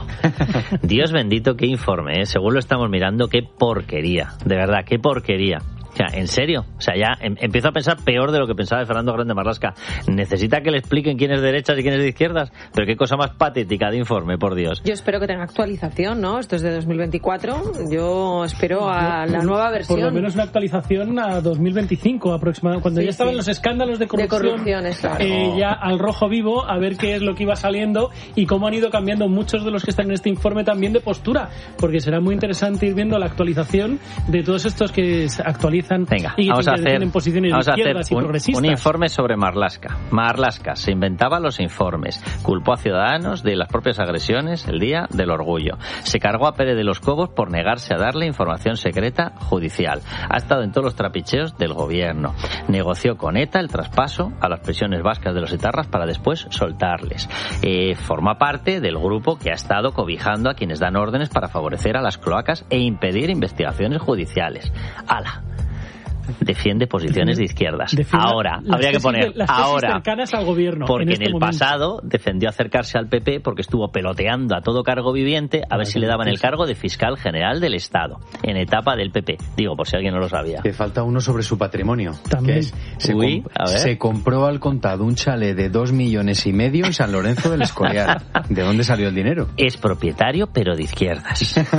Dios bendito, qué informe, ¿eh? Según lo estamos mirando, qué porquería. De verdad, qué porquería. O sea, ¿en serio? O sea, ya em, empiezo a pensar peor de lo que pensaba de Fernando Grande Marlaska. Necesita que le expliquen quién es de derechas y quién es de izquierdas. Pero qué cosa más patética de informe, por Dios. Yo espero que tenga actualización, ¿no? Esto es de dos mil veinticuatro. Yo espero a la nueva versión. Por lo menos una actualización a dos mil veinticinco aproximadamente. Cuando sí, ya estaban sí. los escándalos de corrupción. De corrupciones, claro. Eh, ya al rojo vivo, a ver qué es lo que iba saliendo y cómo han ido cambiando muchos de los que están en este informe también de postura. Porque será muy interesante ir viendo la actualización de todos estos que se actualizan. Venga, y que vamos a hacer, en posiciones vamos de a hacer izquierdas y un, progresistas. un informe sobre Marlaska. Marlaska se inventaba los informes, culpó a ciudadanos de las propias agresiones el día del orgullo. Se cargó a Pérez de los Cobos por negarse a darle información secreta judicial. Ha estado en todos los trapicheos del gobierno. Negoció con ETA el traspaso a las prisiones vascas de los etarras para después soltarles. Eh, forma parte del grupo que ha estado cobijando a quienes dan órdenes para favorecer a las cloacas e impedir investigaciones judiciales. ¡Hala! Defiende posiciones de izquierdas. Defiende ahora, habría que poner de, las ahora, cercanas al gobierno, porque en, en, este el momento. pasado defendió acercarse al P P porque estuvo peloteando a todo cargo viviente a ver si le daban el cargo de fiscal general del Estado en etapa del P P. Digo, por si alguien no lo sabía. Que falta uno sobre su patrimonio. También. Que es, se, Uy, comp- se compró al contado un chalet de dos millones y medio en San Lorenzo del Escorial. ¿De dónde salió el dinero? Es propietario, pero de izquierdas.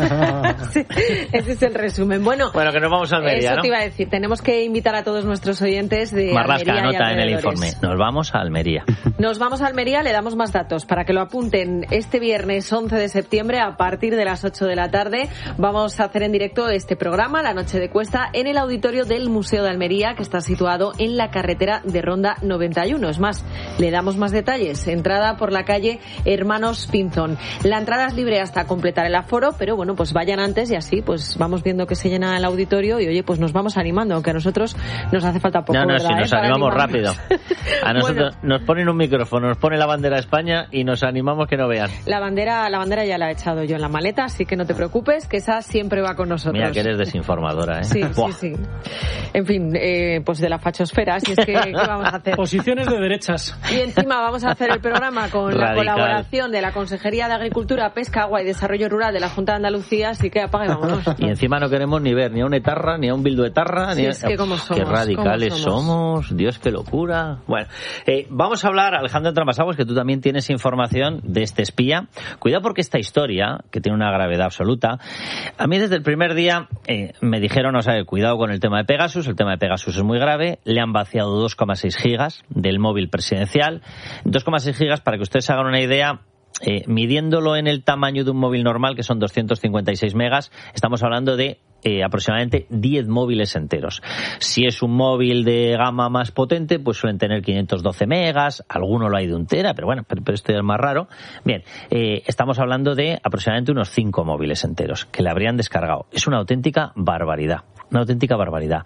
Sí, ese es el resumen. Bueno, bueno, que nos vamos a Almería, eso ¿no? te iba a decir. Tenemos que invitar a todos nuestros oyentes de Marlaska Almería anota y en el alrededores. informe. Nos vamos a Almería. Nos vamos a Almería, le damos más datos para que lo apunten. Este viernes once de septiembre a partir de las ocho de la tarde vamos a hacer en directo este programa, La Noche de Cuesta, en el auditorio del Museo de Almería, que está situado en la carretera de Ronda noventa y uno. Es más, le damos más detalles. Entrada por la calle Hermanos Pinzón. La entrada es libre hasta completar el aforo, pero bueno, pues vayan antes y así pues vamos viendo que se llena el auditorio y oye, pues nos vamos animando, aunque a nosotros nos hace falta poco. No, no, ¿verdad, si nos eh? animamos rápido. A nosotros Bueno. nos ponen un micrófono, nos pone la bandera de España y nos animamos que no vean. La bandera, la bandera ya la he echado yo en la maleta, así que no te preocupes, que esa siempre va con nosotros. Mira que eres desinformadora, ¿eh? Sí, Buah. sí, sí. En fin, eh, pues de la fachosfera, si es que ¿qué vamos a hacer? Posiciones de derechas. Y encima vamos a hacer el programa con Radical. la colaboración de la Consejería de Agricultura, Pesca, Agua y Desarrollo Rural de la Junta de Andalucía, así que apaga y vámonos. Y encima no queremos ni ver ni a un etarra, ni a un bildu etarra, Sí, ni Es que como somos, qué radicales somos. somos, Dios, qué locura. Bueno, eh, vamos a hablar, Alejandro Tramasaguas, que tú también tienes información de este espía. Cuidado porque esta historia, que tiene una gravedad absoluta, a mí desde el primer día eh, me dijeron, o sea, cuidado con el tema de Pegasus, el tema de Pegasus es muy grave, le han vaciado dos coma seis gigas del móvil presidencial, dos coma seis gigas, para que ustedes se hagan una idea. Eh, midiéndolo en el tamaño de un móvil normal, que son doscientos cincuenta y seis megas, estamos hablando de eh, aproximadamente diez móviles enteros. Si es un móvil de gama más potente, pues suelen tener quinientos doce megas, alguno lo hay de un tera, pero bueno, pero, pero esto es más raro. Bien, eh, estamos hablando de aproximadamente unos cinco móviles enteros que le habrían descargado. Es una auténtica barbaridad, una auténtica barbaridad.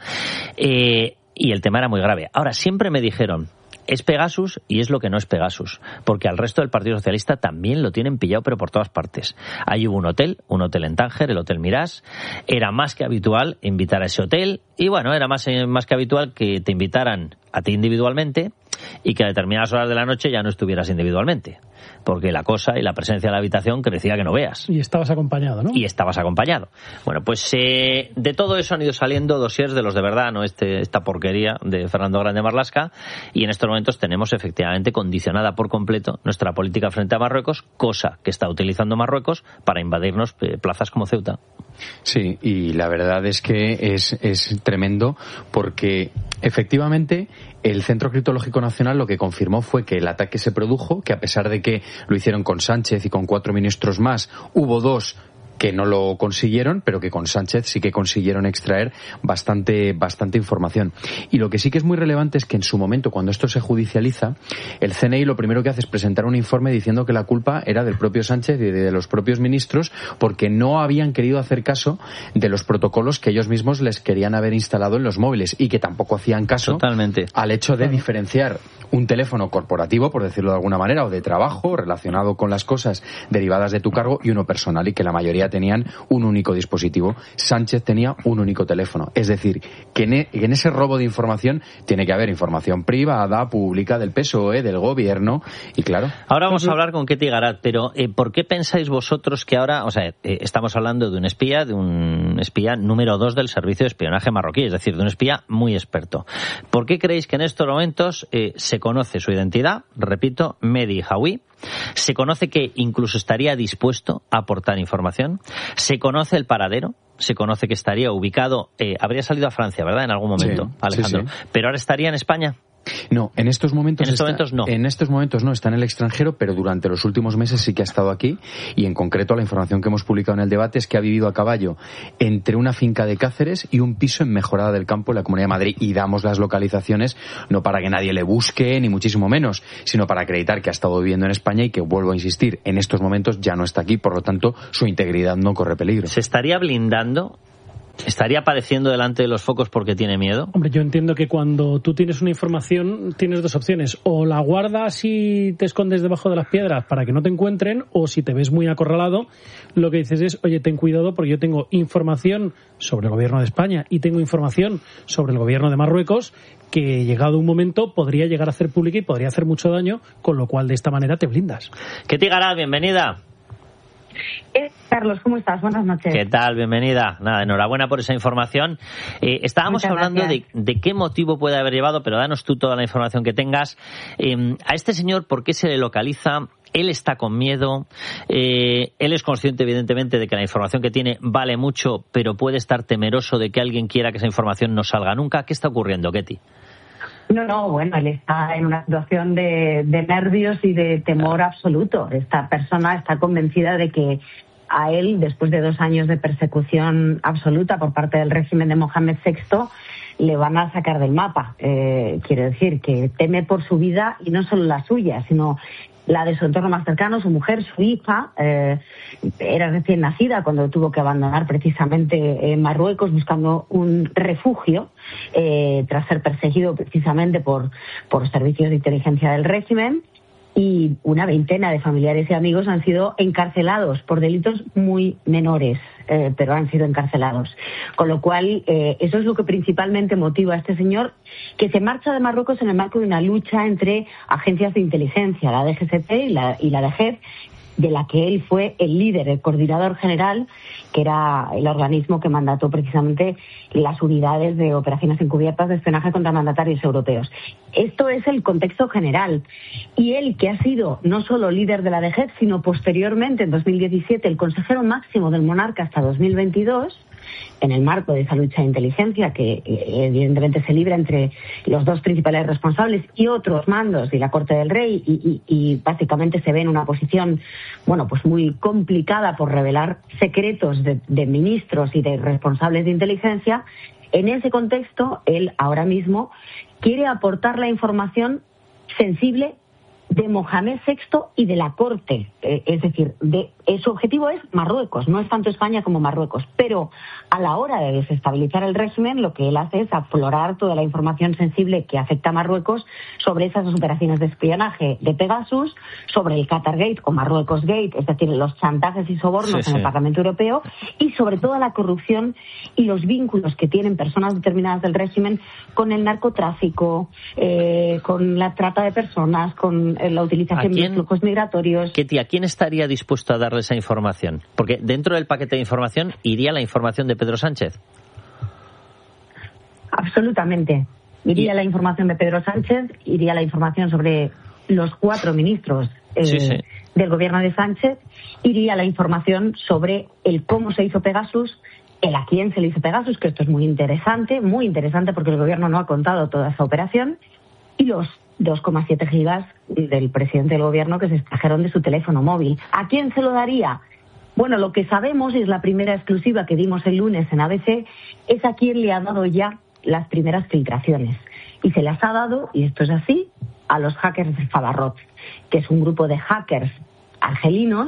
Eh, y el tema era muy grave. Ahora, siempre me dijeron, es Pegasus y es lo que no es Pegasus, porque al resto del Partido Socialista también lo tienen pillado, pero por todas partes. Ahí hubo un hotel, un hotel en Tánger, el Hotel Mirage. Era más que habitual invitar a ese hotel y bueno, era más, más que habitual que te invitaran a ti individualmente y que a determinadas horas de la noche ya no estuvieras individualmente, porque la cosa y la presencia de la habitación crecía que no veas. Y estabas acompañado, ¿no? Y estabas acompañado. Bueno, pues eh, de todo eso han ido saliendo dossiers de los de verdad, no este esta porquería de Fernando Grande Marlaska, y en estos momentos tenemos efectivamente condicionada por completo nuestra política frente a Marruecos, cosa que está utilizando Marruecos para invadirnos eh, plazas como Ceuta. Sí, y la verdad es que es, es tremendo porque efectivamente el Centro Criptológico Nacional lo que confirmó fue que el ataque se produjo, que a pesar de que lo hicieron con Sánchez y con cuatro ministros más, hubo dos que no lo consiguieron, pero que con Sánchez sí que consiguieron extraer bastante bastante información. Y lo que sí que es muy relevante es que en su momento, cuando esto se judicializa, el C N I lo primero que hace es presentar un informe diciendo que la culpa era del propio Sánchez y de los propios ministros, porque no habían querido hacer caso de los protocolos que ellos mismos les querían haber instalado en los móviles, y que tampoco hacían caso Totalmente. al hecho de diferenciar un teléfono corporativo, por decirlo de alguna manera, o de trabajo, relacionado con las cosas derivadas de tu cargo, y uno personal, y que la mayoría tenían un único dispositivo. Sánchez tenía un único teléfono. Es decir, que en, e, en ese robo de información tiene que haber información privada, pública, del P S O E, del gobierno, y claro. Ahora vamos a hablar con Ketty Garat, pero eh, ¿por qué pensáis vosotros que ahora, o sea, eh, estamos hablando de un espía, de un espía número dos del servicio de espionaje marroquí, es decir, de un espía muy experto? ¿Por qué creéis que en estos momentos eh, se conoce su identidad? Repito, Mehdi Hawi. Se conoce que incluso estaría dispuesto a aportar información. Se conoce el paradero. Se conoce que estaría ubicado, eh, habría salido a Francia, ¿verdad? En algún momento, sí, Alejandro. Sí, sí. Pero ahora estaría en España. No, en estos momentos en estos está, momentos no. En estos momentos no, está en el extranjero, pero durante los últimos meses sí que ha estado aquí, y en concreto la información que hemos publicado en el debate es que ha vivido a caballo entre una finca de Cáceres y un piso en Mejorada del Campo, en la Comunidad de Madrid, y damos las localizaciones no para que nadie le busque, ni muchísimo menos, sino para acreditar que ha estado viviendo en España y que, vuelvo a insistir, en estos momentos ya no está aquí, por lo tanto su integridad no corre peligro. ¿Se estaría blindando? ¿Estaría padeciendo delante de los focos porque tiene miedo? Hombre, yo entiendo que cuando tú tienes una información tienes dos opciones. O la guardas y te escondes debajo de las piedras para que no te encuentren, o si te ves muy acorralado, lo que dices es, oye, ten cuidado porque yo tengo información sobre el gobierno de España y tengo información sobre el gobierno de Marruecos que, llegado un momento, podría llegar a hacer pública y podría hacer mucho daño, con lo cual de esta manera te blindas. Ketty Garat, bienvenida. Eh, Carlos, ¿cómo estás? Buenas noches. ¿Qué tal? Bienvenida. Nada, enhorabuena por esa información. Eh, estábamos Muchas hablando de, de qué motivo puede haber llevado, pero danos tú toda la información que tengas. Eh, a este señor, ¿por qué se le localiza? Él está con miedo, eh, él es consciente evidentemente de que la información que tiene vale mucho, pero puede estar temeroso de que alguien quiera que esa información no salga nunca. ¿Qué está ocurriendo, Ketty? No, no, bueno, él está en una situación de, de nervios y de temor absoluto. Esta persona está convencida de que a él, después de dos años de persecución absoluta por parte del régimen de Mohamed sexto, le van a sacar del mapa. Eh, quiero decir que teme por su vida, y no solo la suya, sino la de su entorno más cercano, su mujer, su hija. Eh, era recién nacida cuando tuvo que abandonar precisamente eh, Marruecos buscando un refugio eh, tras ser perseguido precisamente por, por servicios de inteligencia del régimen. Y una veintena de familiares y amigos han sido encarcelados por delitos muy menores, eh, pero han sido encarcelados. Con lo cual, eh, eso es lo que principalmente motiva a este señor, que se marcha de Marruecos en el marco de una lucha entre agencias de inteligencia, la D G S T y la, y la D G E F, de la que él fue el líder, el coordinador general, que era el organismo que mandató precisamente las unidades de operaciones encubiertas de espionaje contra mandatarios europeos. Esto es el contexto general. Y él, que ha sido no solo líder de la D G E P, sino posteriormente, en dos mil diecisiete, el consejero máximo del monarca hasta dos mil veintidós, en el marco de esa lucha de inteligencia que evidentemente se libra entre los dos principales responsables y otros mandos y la Corte del Rey, y, y, y básicamente se ve en una posición, bueno, pues muy complicada por revelar secretos de, de ministros y de responsables de inteligencia. En ese contexto, él ahora mismo quiere aportar la información sensible de Mohamed sexto y de la Corte, eh, es decir, de, eh, su objetivo es Marruecos, no es tanto España como Marruecos, pero a la hora de desestabilizar el régimen lo que él hace es aflorar toda la información sensible que afecta a Marruecos sobre esas operaciones de espionaje de Pegasus, sobre el Qatar Gate o Marruecos Gate, es decir, los chantajes y sobornos sí, en sí. el Parlamento Europeo, y sobre toda la corrupción y los vínculos que tienen personas determinadas del régimen con el narcotráfico, eh, con la trata de personas, con la utilización de flujos migratorios. Ketty, ¿a quién estaría dispuesto a darle esa información? Porque dentro del paquete de información iría la información de Pedro Sánchez. Absolutamente. Iría ¿Y? la información de Pedro Sánchez, iría la información sobre los cuatro ministros eh, sí, sí. del gobierno de Sánchez, iría la información sobre el cómo se hizo Pegasus, el a quién se le hizo Pegasus, que esto es muy interesante, muy interesante porque el gobierno no ha contado toda esa operación, y los dos coma siete gigas del presidente del gobierno que se extrajeron de su teléfono móvil. ¿A quién se lo daría? Bueno, lo que sabemos, y es la primera exclusiva que dimos el lunes en A B C, es a quién le ha dado ya las primeras filtraciones. Y se las ha dado, y esto es así, a los hackers de Favarot, que es un grupo de hackers argelinos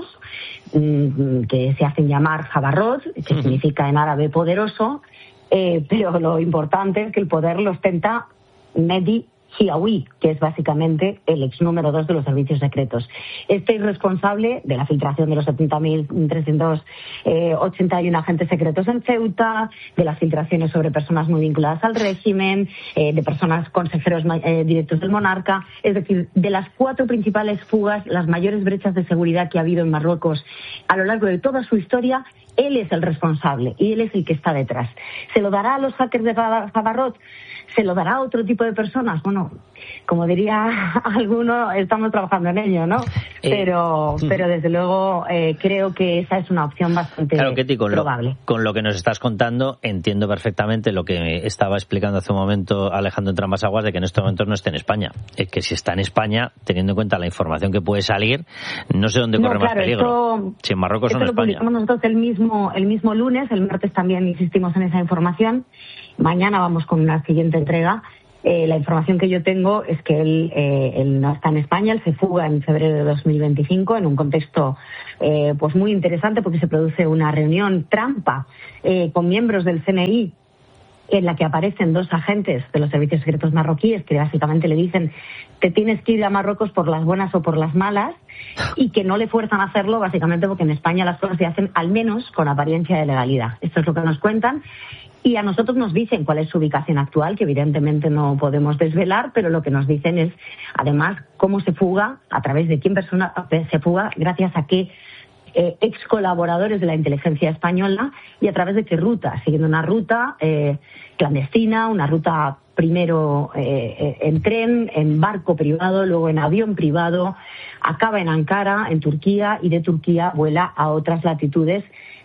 mmm, que se hacen llamar Favarot, que uh-huh. significa en árabe poderoso, eh, pero lo importante es que el poder lo ostenta Mehdi Hiawi, que es básicamente el ex número dos de los servicios secretos. Este es responsable de la filtración de los setenta mil trescientos ochenta y uno agentes secretos en Ceuta, de las filtraciones sobre personas muy vinculadas al régimen, eh, de personas consejeros eh, directos del monarca, es decir, de las cuatro principales fugas, las mayores brechas de seguridad que ha habido en Marruecos a lo largo de toda su historia. Él es el responsable y él es el que está detrás. ¿Se lo dará a los hackers de Favarot? ¿Se lo dará a otro tipo de personas? Bueno, como diría alguno, estamos trabajando en ello, ¿no? Eh, pero pero desde luego eh, creo que esa es una opción bastante claro, Ketty, con probable. Lo, con lo que nos estás contando, entiendo perfectamente lo que estaba explicando hace un momento Alejandro Entrambas-Aguas, de que en estos momentos no esté en España. Es que si está en España, teniendo en cuenta la información que puede salir, no sé dónde corre no, claro, más peligro. Esto, si en Marruecos o en España. Esto lo publicamos nosotros el mismo, el mismo lunes, el martes también insistimos en esa información. Mañana vamos con una siguiente entrega. Eh, la información que yo tengo es que él, eh, él no está en España, él se fuga en febrero de dos mil veinticinco en un contexto eh, pues muy interesante porque se produce una reunión trampa eh, con miembros del C N I en la que aparecen dos agentes de los servicios secretos marroquíes que básicamente le dicen te tienes que ir a Marruecos por las buenas o por las malas, y que no le fuerzan a hacerlo básicamente porque en España las cosas se hacen al menos con apariencia de legalidad. Esto es lo que nos cuentan. Y a nosotros nos dicen cuál es su ubicación actual, que evidentemente no podemos desvelar, pero lo que nos dicen es, además, cómo se fuga, a través de quién persona se fuga, gracias a qué eh, ex colaboradores de la inteligencia española y a través de qué ruta, siguiendo una ruta eh, clandestina, una ruta primero eh, en tren, en barco privado, luego en avión privado, acaba en Ankara, en Turquía, y de Turquía vuela a otras latitudes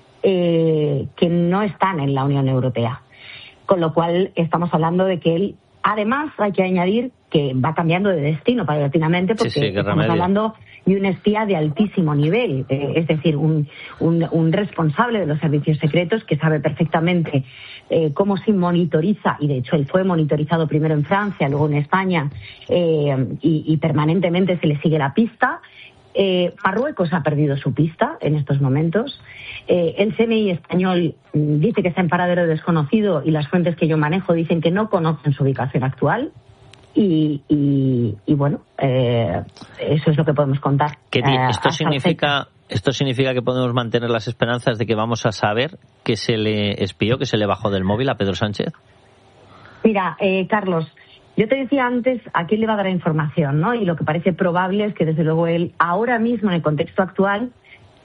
Eh, que no están en la Unión Europea. Con lo cual estamos hablando de que él, además hay que añadir que va cambiando de destino paulatinamente porque sí, sí, estamos remedio. hablando de un espía de altísimo nivel, eh, es decir, un, un, un responsable de los servicios secretos que sabe perfectamente eh, cómo se monitoriza, y de hecho él fue monitorizado primero en Francia, luego en España, eh, y, y permanentemente se le sigue la pista. Eh, Marruecos ha perdido su pista en estos momentos. Eh, el C N I español dice que está en paradero desconocido y las fuentes que yo manejo dicen que no conocen su ubicación actual. Y, y, y bueno, eh, eso es lo que podemos contar. Ketty, ¿esto eh, significa esto significa que podemos mantener las esperanzas de que vamos a saber que se le espió, que se le bajó del móvil a Pedro Sánchez? Mira, eh, Carlos, Yo te decía antes a quién le va a dar la información, ¿no? Y lo que parece probable es que, desde luego, él ahora mismo, en el contexto actual,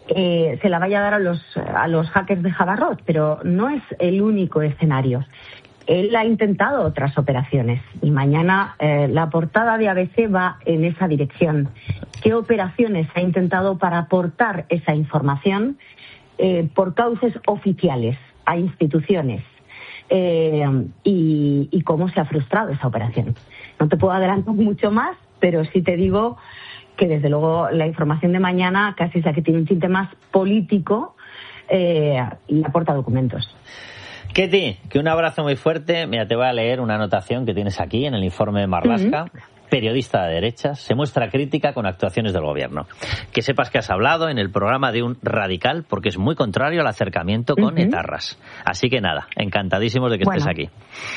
eh, se la vaya a dar a los, a los hackers de Jabarrot, pero no es el único escenario. Él ha intentado otras operaciones y mañana eh, la portada de A B C va en esa dirección. ¿Qué operaciones ha intentado para aportar esa información eh, por cauces oficiales a instituciones? Eh, y, y cómo se ha frustrado esa operación. No te puedo adelantar mucho más, pero sí te digo que, desde luego, la información de mañana casi es la que tiene un tinte más político eh, y aporta documentos. Ketty, que un abrazo muy fuerte. Mira, te voy a leer una anotación que tienes aquí en el informe de Marlaska. Uh-huh. Periodista de derechas, se muestra crítica con actuaciones del gobierno. Que sepas que has hablado en el programa de un radical, porque es muy contrario al acercamiento con uh-huh. etarras. Así que nada, encantadísimos de que bueno, estés aquí.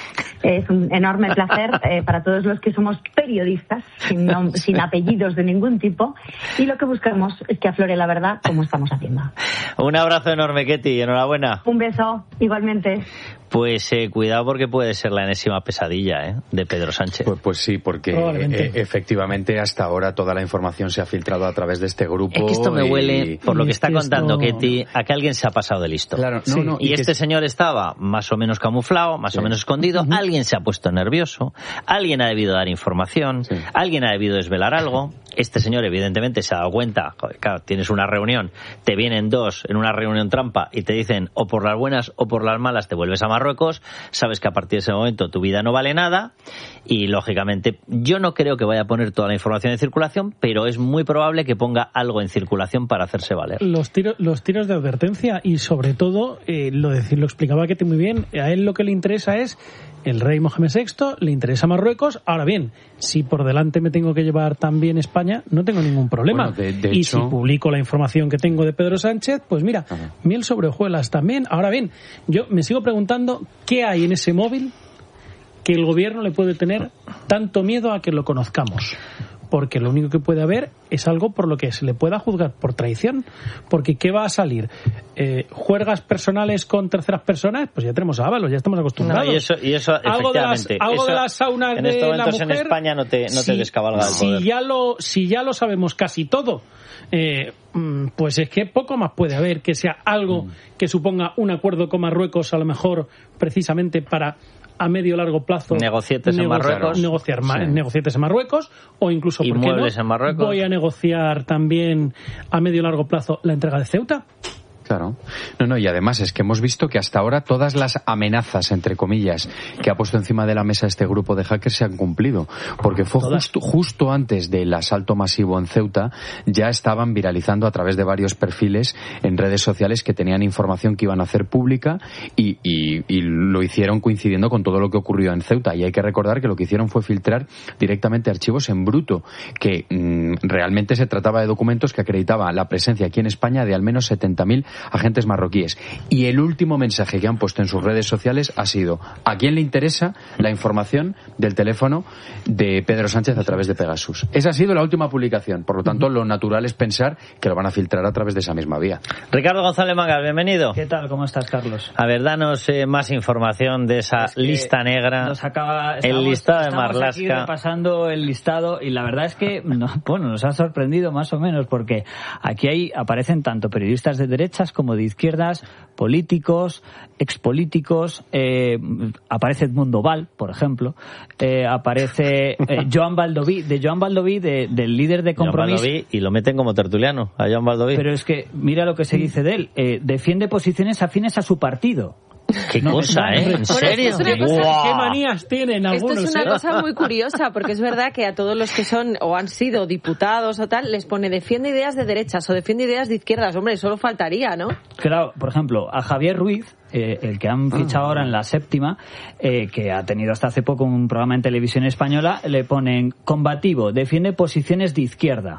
Es un enorme placer eh, para todos los que somos periodistas, sin, nom- sin apellidos de ningún tipo, y lo que buscamos es que aflore la verdad, como estamos haciendo. Un abrazo enorme, Ketty, enhorabuena. Un beso, igualmente. Pues eh, cuidado, porque puede ser la enésima pesadilla ¿eh? de Pedro Sánchez. Pues, pues sí, porque eh, efectivamente hasta ahora toda la información se ha filtrado a través de este grupo. Es que esto me y... huele, por lo que está es contando esto... Ketty, a que alguien se ha pasado de listo. Claro, no, sí. no, y, y este que... señor estaba más o menos camuflado, más sí. o menos escondido. Uh-huh. Alguien se ha puesto nervioso, alguien ha debido dar información, sí. alguien ha debido desvelar algo. Este señor evidentemente se ha dado cuenta, joder, claro, tienes una reunión, te vienen dos en una reunión trampa y te dicen o por las buenas o por las malas te vuelves a Marruecos. Sabes que a partir de ese momento tu vida no vale nada y, lógicamente, yo no creo que vaya a poner toda la información en circulación, pero es muy probable que ponga algo en circulación para hacerse valer. Los tiros, los tiros de advertencia y, sobre todo, eh, lo, de, lo explicaba Ketty muy bien, a él lo que le interesa es el rey Mohamed sexto, le interesa Marruecos. Ahora bien, si por delante me tengo que llevar también España, no tengo ningún problema. Bueno, de, de y hecho... si publico la información que tengo de Pedro Sánchez, pues mira, Ajá. miel sobre hojuelas también. Ahora bien, yo me sigo preguntando qué hay en ese móvil que el gobierno le puede tener tanto miedo a que lo conozcamos. Porque lo único que puede haber es algo por lo que se le pueda juzgar por traición. Porque ¿qué va a salir? Eh, ¿Juergas personales con terceras personas? Pues ya tenemos a Ábalos, ya estamos acostumbrados. No, y eso, y eso algo efectivamente. De las, algo eso, de las saunas en de estos momentos la mujer, en España no te, no si, te descabalga el poder. Si ya lo, si ya lo sabemos casi todo, eh, pues es que poco más puede haber que sea algo mm. que suponga un acuerdo con Marruecos, a lo mejor precisamente para... a medio largo plazo negocietes en Marruecos, negociar sí. negocietes en Marruecos o incluso y ¿por qué muebles no? en Marruecos. Voy a negociar también a medio largo plazo la entrega de Ceuta. Claro. No, no, y además es que hemos visto que hasta ahora todas las amenazas, entre comillas, que ha puesto encima de la mesa este grupo de hackers se han cumplido. Porque fue justo, justo antes del asalto masivo en Ceuta, ya estaban viralizando a través de varios perfiles en redes sociales que tenían información que iban a hacer pública y, y, y lo hicieron coincidiendo con todo lo que ocurrió en Ceuta. Y hay que recordar que lo que hicieron fue filtrar directamente archivos en bruto, que mmm, realmente se trataba de documentos que acreditaban la presencia aquí en España de al menos setenta mil agentes marroquíes. Y el último mensaje que han puesto en sus redes sociales ha sido: ¿a quién le interesa la información del teléfono de Pedro Sánchez a través de Pegasus? Esa ha sido la última publicación. Por lo tanto, lo natural es pensar que lo van a filtrar a través de esa misma vía. Ricardo González Mangas, bienvenido. ¿Qué tal? ¿Cómo estás, Carlos? A ver, danos eh, más información de esa es que lista negra. Nos acaba, estamos, el listado de Marlaska. Estamos aquí repasando el listado y la verdad es que no, bueno, nos ha sorprendido más o menos porque aquí hay, aparecen tanto periodistas de derechas como de izquierdas, políticos, expolíticos, eh, aparece Edmundo Val, por ejemplo, eh, aparece eh, Joan Baldoví, de Joan Baldoví, de, del líder de Compromís. Joan Baldoví, y lo meten como tertuliano, a Joan Baldoví. Pero es que, mira lo que se dice de él, eh, defiende posiciones afines a su partido. Qué no, cosa, ¿eh? ¿En serio? Bueno, es cosa, ¿qué manías tienen algunos? Esto es una ¿eh? cosa muy curiosa, porque es verdad que a todos los que son o han sido diputados o tal, les pone defiende ideas de derechas o defiende ideas de izquierdas. Hombre, solo faltaría, ¿no? Claro, por ejemplo, a Javier Ruiz, eh, el que han fichado ahora en la séptima, eh, que ha tenido hasta hace poco un programa en televisión española, le ponen combativo, defiende posiciones de izquierda.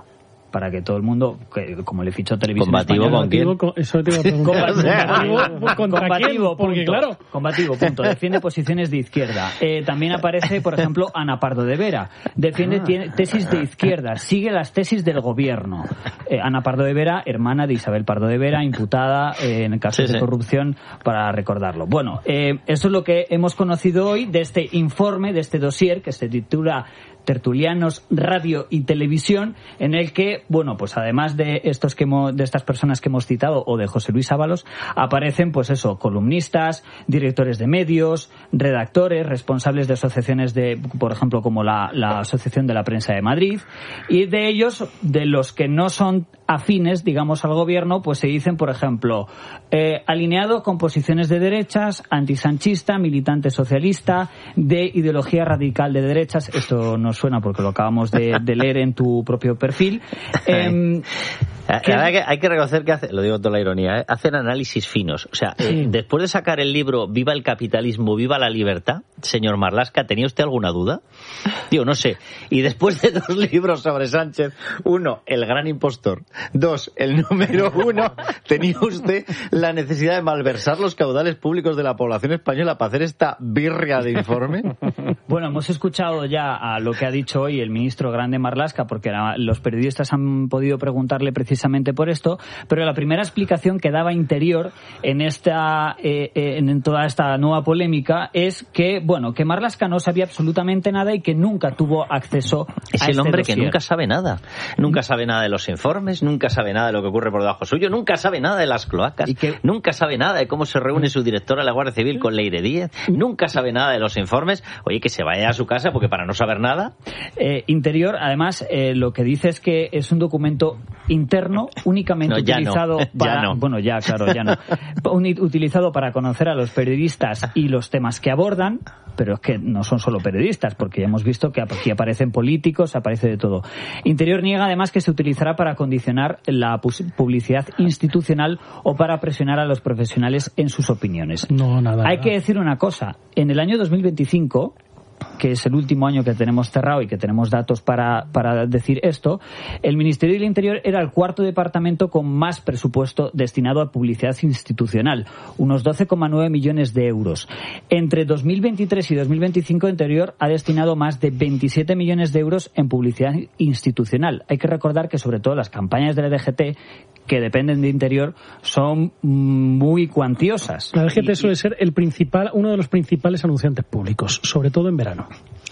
para que todo el mundo, que, como le fichó Televisión ¿Combativo Española, con quién? Con, eso te iba a preguntar. ¿Combativo contra quién? Porque punto, claro... Combativo, punto. Defiende posiciones de izquierda. Eh, también aparece, por ejemplo, Ana Pardo de Vera. Defiende ah. tesis de izquierda. Sigue las tesis del gobierno. Eh, Ana Pardo de Vera, hermana de Isabel Pardo de Vera, imputada eh, en casos sí, de corrupción, sí. para recordarlo. Bueno, eh, esto es lo que hemos conocido hoy de este informe, de este dossier que se titula Tertulianos, Radio y Televisión, en el que, bueno, pues además de estos que hemos, de estas personas que hemos citado o de José Luis Ábalos, aparecen, pues eso, columnistas, directores de medios, redactores, responsables de asociaciones de, por ejemplo, como la, la Asociación de la Prensa de Madrid, y de ellos, de los que no son afines, digamos, al gobierno, pues se dicen, por ejemplo, eh, alineado con posiciones de derechas, antisanchista, militante socialista, de ideología radical de derechas. Esto no suena porque lo acabamos de, de leer en tu propio perfil. Eh, que... Hay, que, hay que reconocer que hace, lo digo con toda la ironía, ¿eh? hacen análisis finos. O sea, sí. eh, después de sacar el libro Viva el capitalismo, viva la libertad, señor Marlaska, ¿tenía usted alguna duda? Digo, no sé. Y después de dos libros sobre Sánchez, uno, el gran impostor, dos, el número uno, ¿tenía usted la necesidad de malversar los caudales públicos de la población española para hacer esta birria de informe? Bueno, hemos escuchado ya a lo que ha dicho hoy el ministro Grande Marlaska, porque la, los periodistas han podido preguntarle precisamente por esto, pero la primera explicación que daba Interior en esta eh, en toda esta nueva polémica es que, bueno, que Marlaska no sabía absolutamente nada y que nunca tuvo acceso es a el este hombre dossier. Que nunca sabe nada, nunca sabe nada de los informes, nunca sabe nada de lo que ocurre por debajo suyo, nunca sabe nada de las cloacas, ¿Y que... nunca sabe nada de cómo se reúne su directora de la Guardia Civil con Leire Díez, nunca sabe nada de los informes. Oye, que se vaya a su casa, porque para no saber nada. Eh, Interior, además, eh, lo que dice es que es un documento interno únicamente no, ya utilizado no. para... Ya no. Bueno, ya, claro, ya no. Utilizado para conocer a los periodistas y los temas que abordan, pero es que no son solo periodistas, porque ya hemos visto que aquí aparecen políticos, aparece de todo. Interior niega además que se utilizará para condicionar la publicidad institucional o para presionar a los profesionales en sus opiniones. No, nada. Hay nada. que decir una cosa, en el año dos mil veinticinco, que es el último año que tenemos cerrado y que tenemos datos para, para decir esto, el Ministerio del Interior era el cuarto departamento con más presupuesto destinado a publicidad institucional, unos doce coma nueve millones de euros. Entre dos mil veintitrés y dos mil veinticinco, Interior ha destinado más de veintisiete millones de euros en publicidad institucional. Hay que recordar que sobre todo las campañas de la D G T, que dependen de Interior, son muy cuantiosas. La D G T y, suele ser el principal, uno de los principales anunciantes públicos, sobre todo en verano.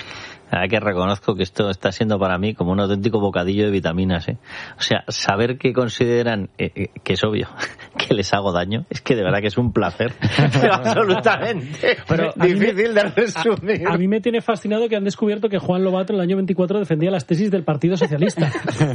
Hay que reconozco que esto está siendo para mí como un auténtico bocadillo de vitaminas, ¿eh? O sea, saber que consideran, eh, eh, que es obvio, que les hago daño, es que de verdad que es un placer, pero absolutamente pero difícil de resumir. A, a mí me tiene fascinado que han descubierto que Juan Lobato en el año veinticuatro defendía las tesis del Partido Socialista.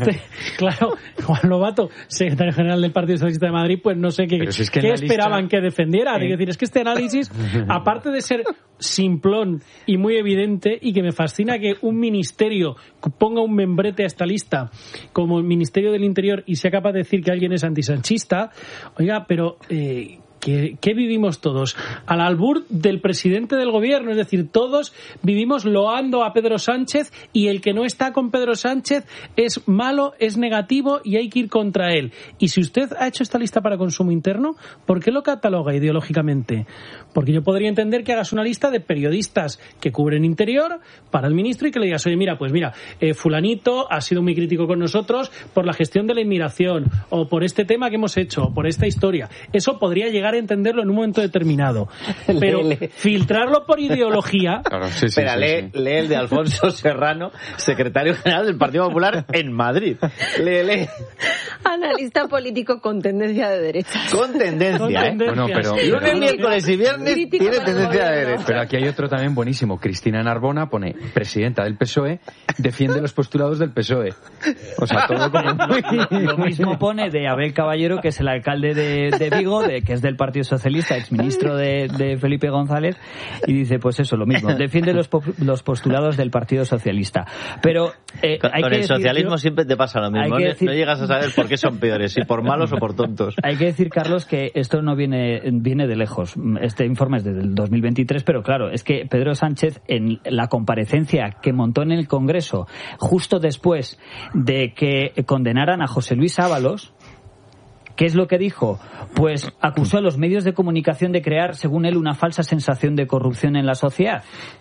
Claro, Juan Lobato, secretario general del Partido Socialista de Madrid, pues no sé qué, si es que qué esperaban lista... que defendiera. Eh... Es decir, es que este análisis, aparte de ser simplón y muy evidente, y que me fascina que un ministerio ponga un membrete a esta lista como el Ministerio del Interior y sea capaz de decir que alguien es antisanchista, oiga, pero eh, ¿qué, qué vivimos todos? Al albur del presidente del gobierno, es decir, todos vivimos loando a Pedro Sánchez y el que no está con Pedro Sánchez es malo, es negativo y hay que ir contra él. Y si usted ha hecho esta lista para consumo interno, ¿por qué lo cataloga ideológicamente? Porque yo podría entender que hagas una lista de periodistas que cubren Interior para el ministro y que le digas, oye, mira, pues mira, eh, fulanito ha sido muy crítico con nosotros por la gestión de la inmigración o por este tema que hemos hecho, o por esta historia. Eso podría llegar a entenderlo en un momento determinado. Pero lee, lee. filtrarlo por ideología... Claro, sí, sí, Espera, sí, lee, sí. lee el de Alfonso Serrano, secretario general del Partido Popular en Madrid. Lee, lee. Analista político con tendencia de derecha. Con tendencia, con ¿eh? Tendencia. Bueno, pero, Lunes, pero, miércoles y viernes tiene tendencia de derecha. Pero aquí hay otro también buenísimo. Cristina Narbona pone, presidenta del P S O E, defiende los postulados del P S O E. O sea, todo como muy... Lo mismo pone de Abel Caballero, que es el alcalde de, de Vigo, de, que es del Partido Socialista, exministro de, de Felipe González, y dice, pues eso, lo mismo. Defiende los, los postulados del Partido Socialista. Pero eh, con, hay con que el decir, socialismo yo, siempre te pasa lo mismo. No, decir, no llegas a saber por qué son peores, si por malos o por tontos. Hay que decir, Carlos, que esto no viene, viene de lejos. Este informe es del dos mil veintitrés, pero claro, es que Pedro Sánchez, en la comparecencia que montó en el Congreso, justo después de que condenaran a José Luis Ábalos, ¿qué es lo que dijo? Pues acusó a los medios de comunicación de crear, según él, una falsa sensación de corrupción en la sociedad.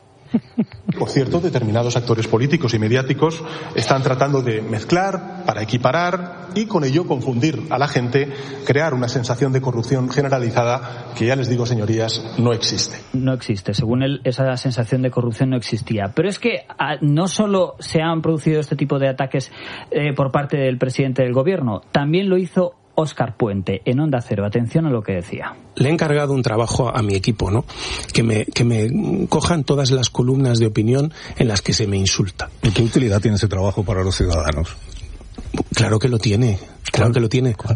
Por cierto, determinados actores políticos y mediáticos están tratando de mezclar para equiparar y con ello confundir a la gente, crear una sensación de corrupción generalizada que, ya les digo, señorías, no existe. No existe. Según él, esa sensación de corrupción no existía. Pero es que a, no solo se han producido este tipo de ataques eh, por parte del presidente del gobierno, también lo hizo Óscar Puente en Onda Cero. Atención a lo que decía. Le he encargado un trabajo a mi equipo, ¿no? Que me, que me cojan todas las columnas de opinión en las que se me insulta. ¿Y qué utilidad tiene ese trabajo para los ciudadanos? Claro que lo tiene, claro que lo tiene. ¿Cuál?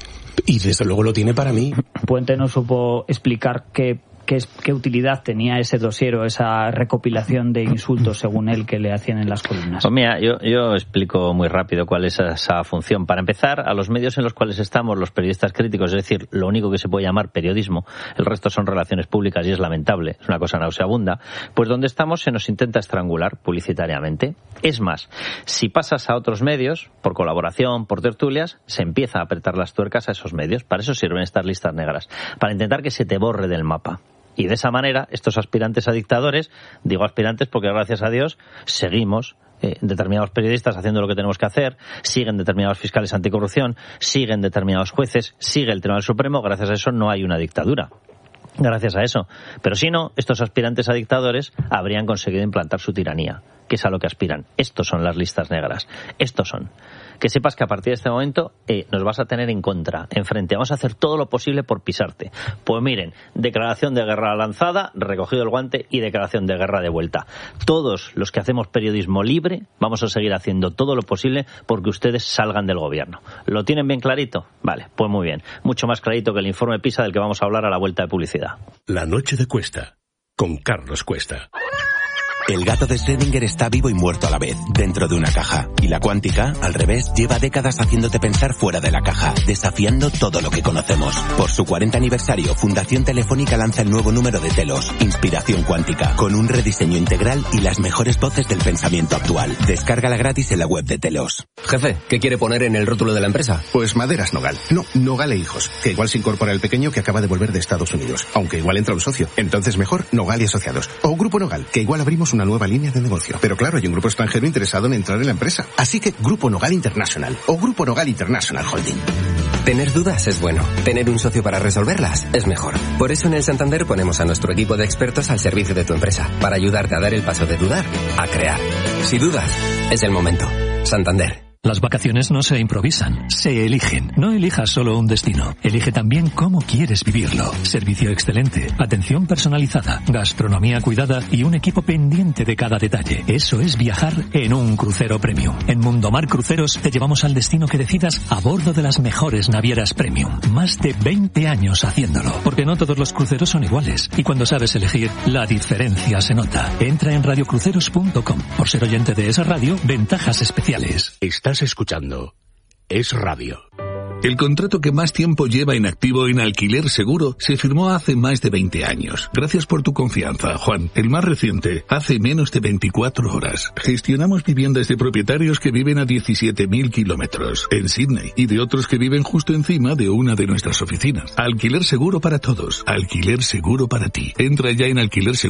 Y desde luego lo tiene para mí. Puente no supo explicar qué ¿Qué, es, ¿Qué utilidad tenía ese dossier o esa recopilación de insultos, según él, que le hacían en las columnas? Pues mira, yo, yo explico muy rápido cuál es esa función. Para empezar, a los medios en los cuales estamos, los periodistas críticos, es decir, lo único que se puede llamar periodismo, el resto son relaciones públicas y es lamentable, es una cosa nauseabunda, pues donde estamos se nos intenta estrangular publicitariamente. Es más, si pasas a otros medios, por colaboración, por tertulias, se empieza a apretar las tuercas a esos medios. Para eso sirven estas listas negras, para intentar que se te borre del mapa. Y de esa manera, estos aspirantes a dictadores, digo aspirantes porque gracias a Dios seguimos eh, determinados periodistas haciendo lo que tenemos que hacer, siguen determinados fiscales anticorrupción, siguen determinados jueces, sigue el Tribunal Supremo, gracias a eso no hay una dictadura. Gracias a eso. Pero si no, estos aspirantes a dictadores habrían conseguido implantar su tiranía, que es a lo que aspiran. Estos son las listas negras. Estos son. Que sepas que a partir de este momento eh, nos vas a tener en contra, enfrente. Vamos a hacer todo lo posible por pisarte. Pues miren, declaración de guerra lanzada, recogido el guante y declaración de guerra de vuelta. Todos los que hacemos periodismo libre vamos a seguir haciendo todo lo posible porque ustedes salgan del gobierno. ¿Lo tienen bien clarito? Vale, pues muy bien. Mucho más clarito que el informe PISA del que vamos a hablar a la vuelta de publicidad. La noche de Cuesta, con Carlos Cuesta. El gato de Schrödinger está vivo y muerto a la vez, dentro de una caja. Y la cuántica, al revés, lleva décadas haciéndote pensar fuera de la caja, desafiando todo lo que conocemos. Por su cuarenta aniversario, Fundación Telefónica lanza el nuevo número de Telos, Inspiración Cuántica, con un rediseño integral y las mejores voces del pensamiento actual. Descárgala gratis en la web de Telos. Jefe, ¿qué quiere poner en el rótulo de la empresa? Pues Maderas Nogal. No, Nogal e Hijos, que igual se incorpora el pequeño que acaba de volver de Estados Unidos. Aunque igual entra un socio. Entonces mejor Nogal y Asociados. O Grupo Nogal, que igual abrimos una nueva línea de negocio. Pero claro, hay un grupo extranjero interesado en entrar en la empresa. Así que Grupo Nogal International o Grupo Nogal International Holding. Tener dudas es bueno. Tener un socio para resolverlas es mejor. Por eso en el Santander ponemos a nuestro equipo de expertos al servicio de tu empresa, para ayudarte a dar el paso de dudar a crear. Si dudas, es el momento. Santander. Las vacaciones no se improvisan, se eligen. No elijas solo un destino, elige también cómo quieres vivirlo. Servicio excelente, atención personalizada, gastronomía cuidada y un equipo pendiente de cada detalle. Eso es viajar en un crucero premium. En Mundomar Cruceros te llevamos al destino que decidas a bordo de las mejores navieras premium. Más de veinte años haciéndolo, porque no todos los cruceros son iguales. Y cuando sabes elegir, la diferencia se nota. Entra en radio cruceros punto com. Por ser oyente de esa radio, ventajas especiales. Estás escuchando Es Radio. El contrato que más tiempo lleva en activo en Alquiler Seguro se firmó hace más de veinte años. Gracias por tu confianza, Juan. El más reciente, hace menos de veinticuatro horas. Gestionamos viviendas de propietarios que viven a diecisiete mil kilómetros en Sydney y de otros que viven justo encima de una de nuestras oficinas. Alquiler Seguro para todos. Alquiler Seguro para ti. Entra ya en alquiler seguro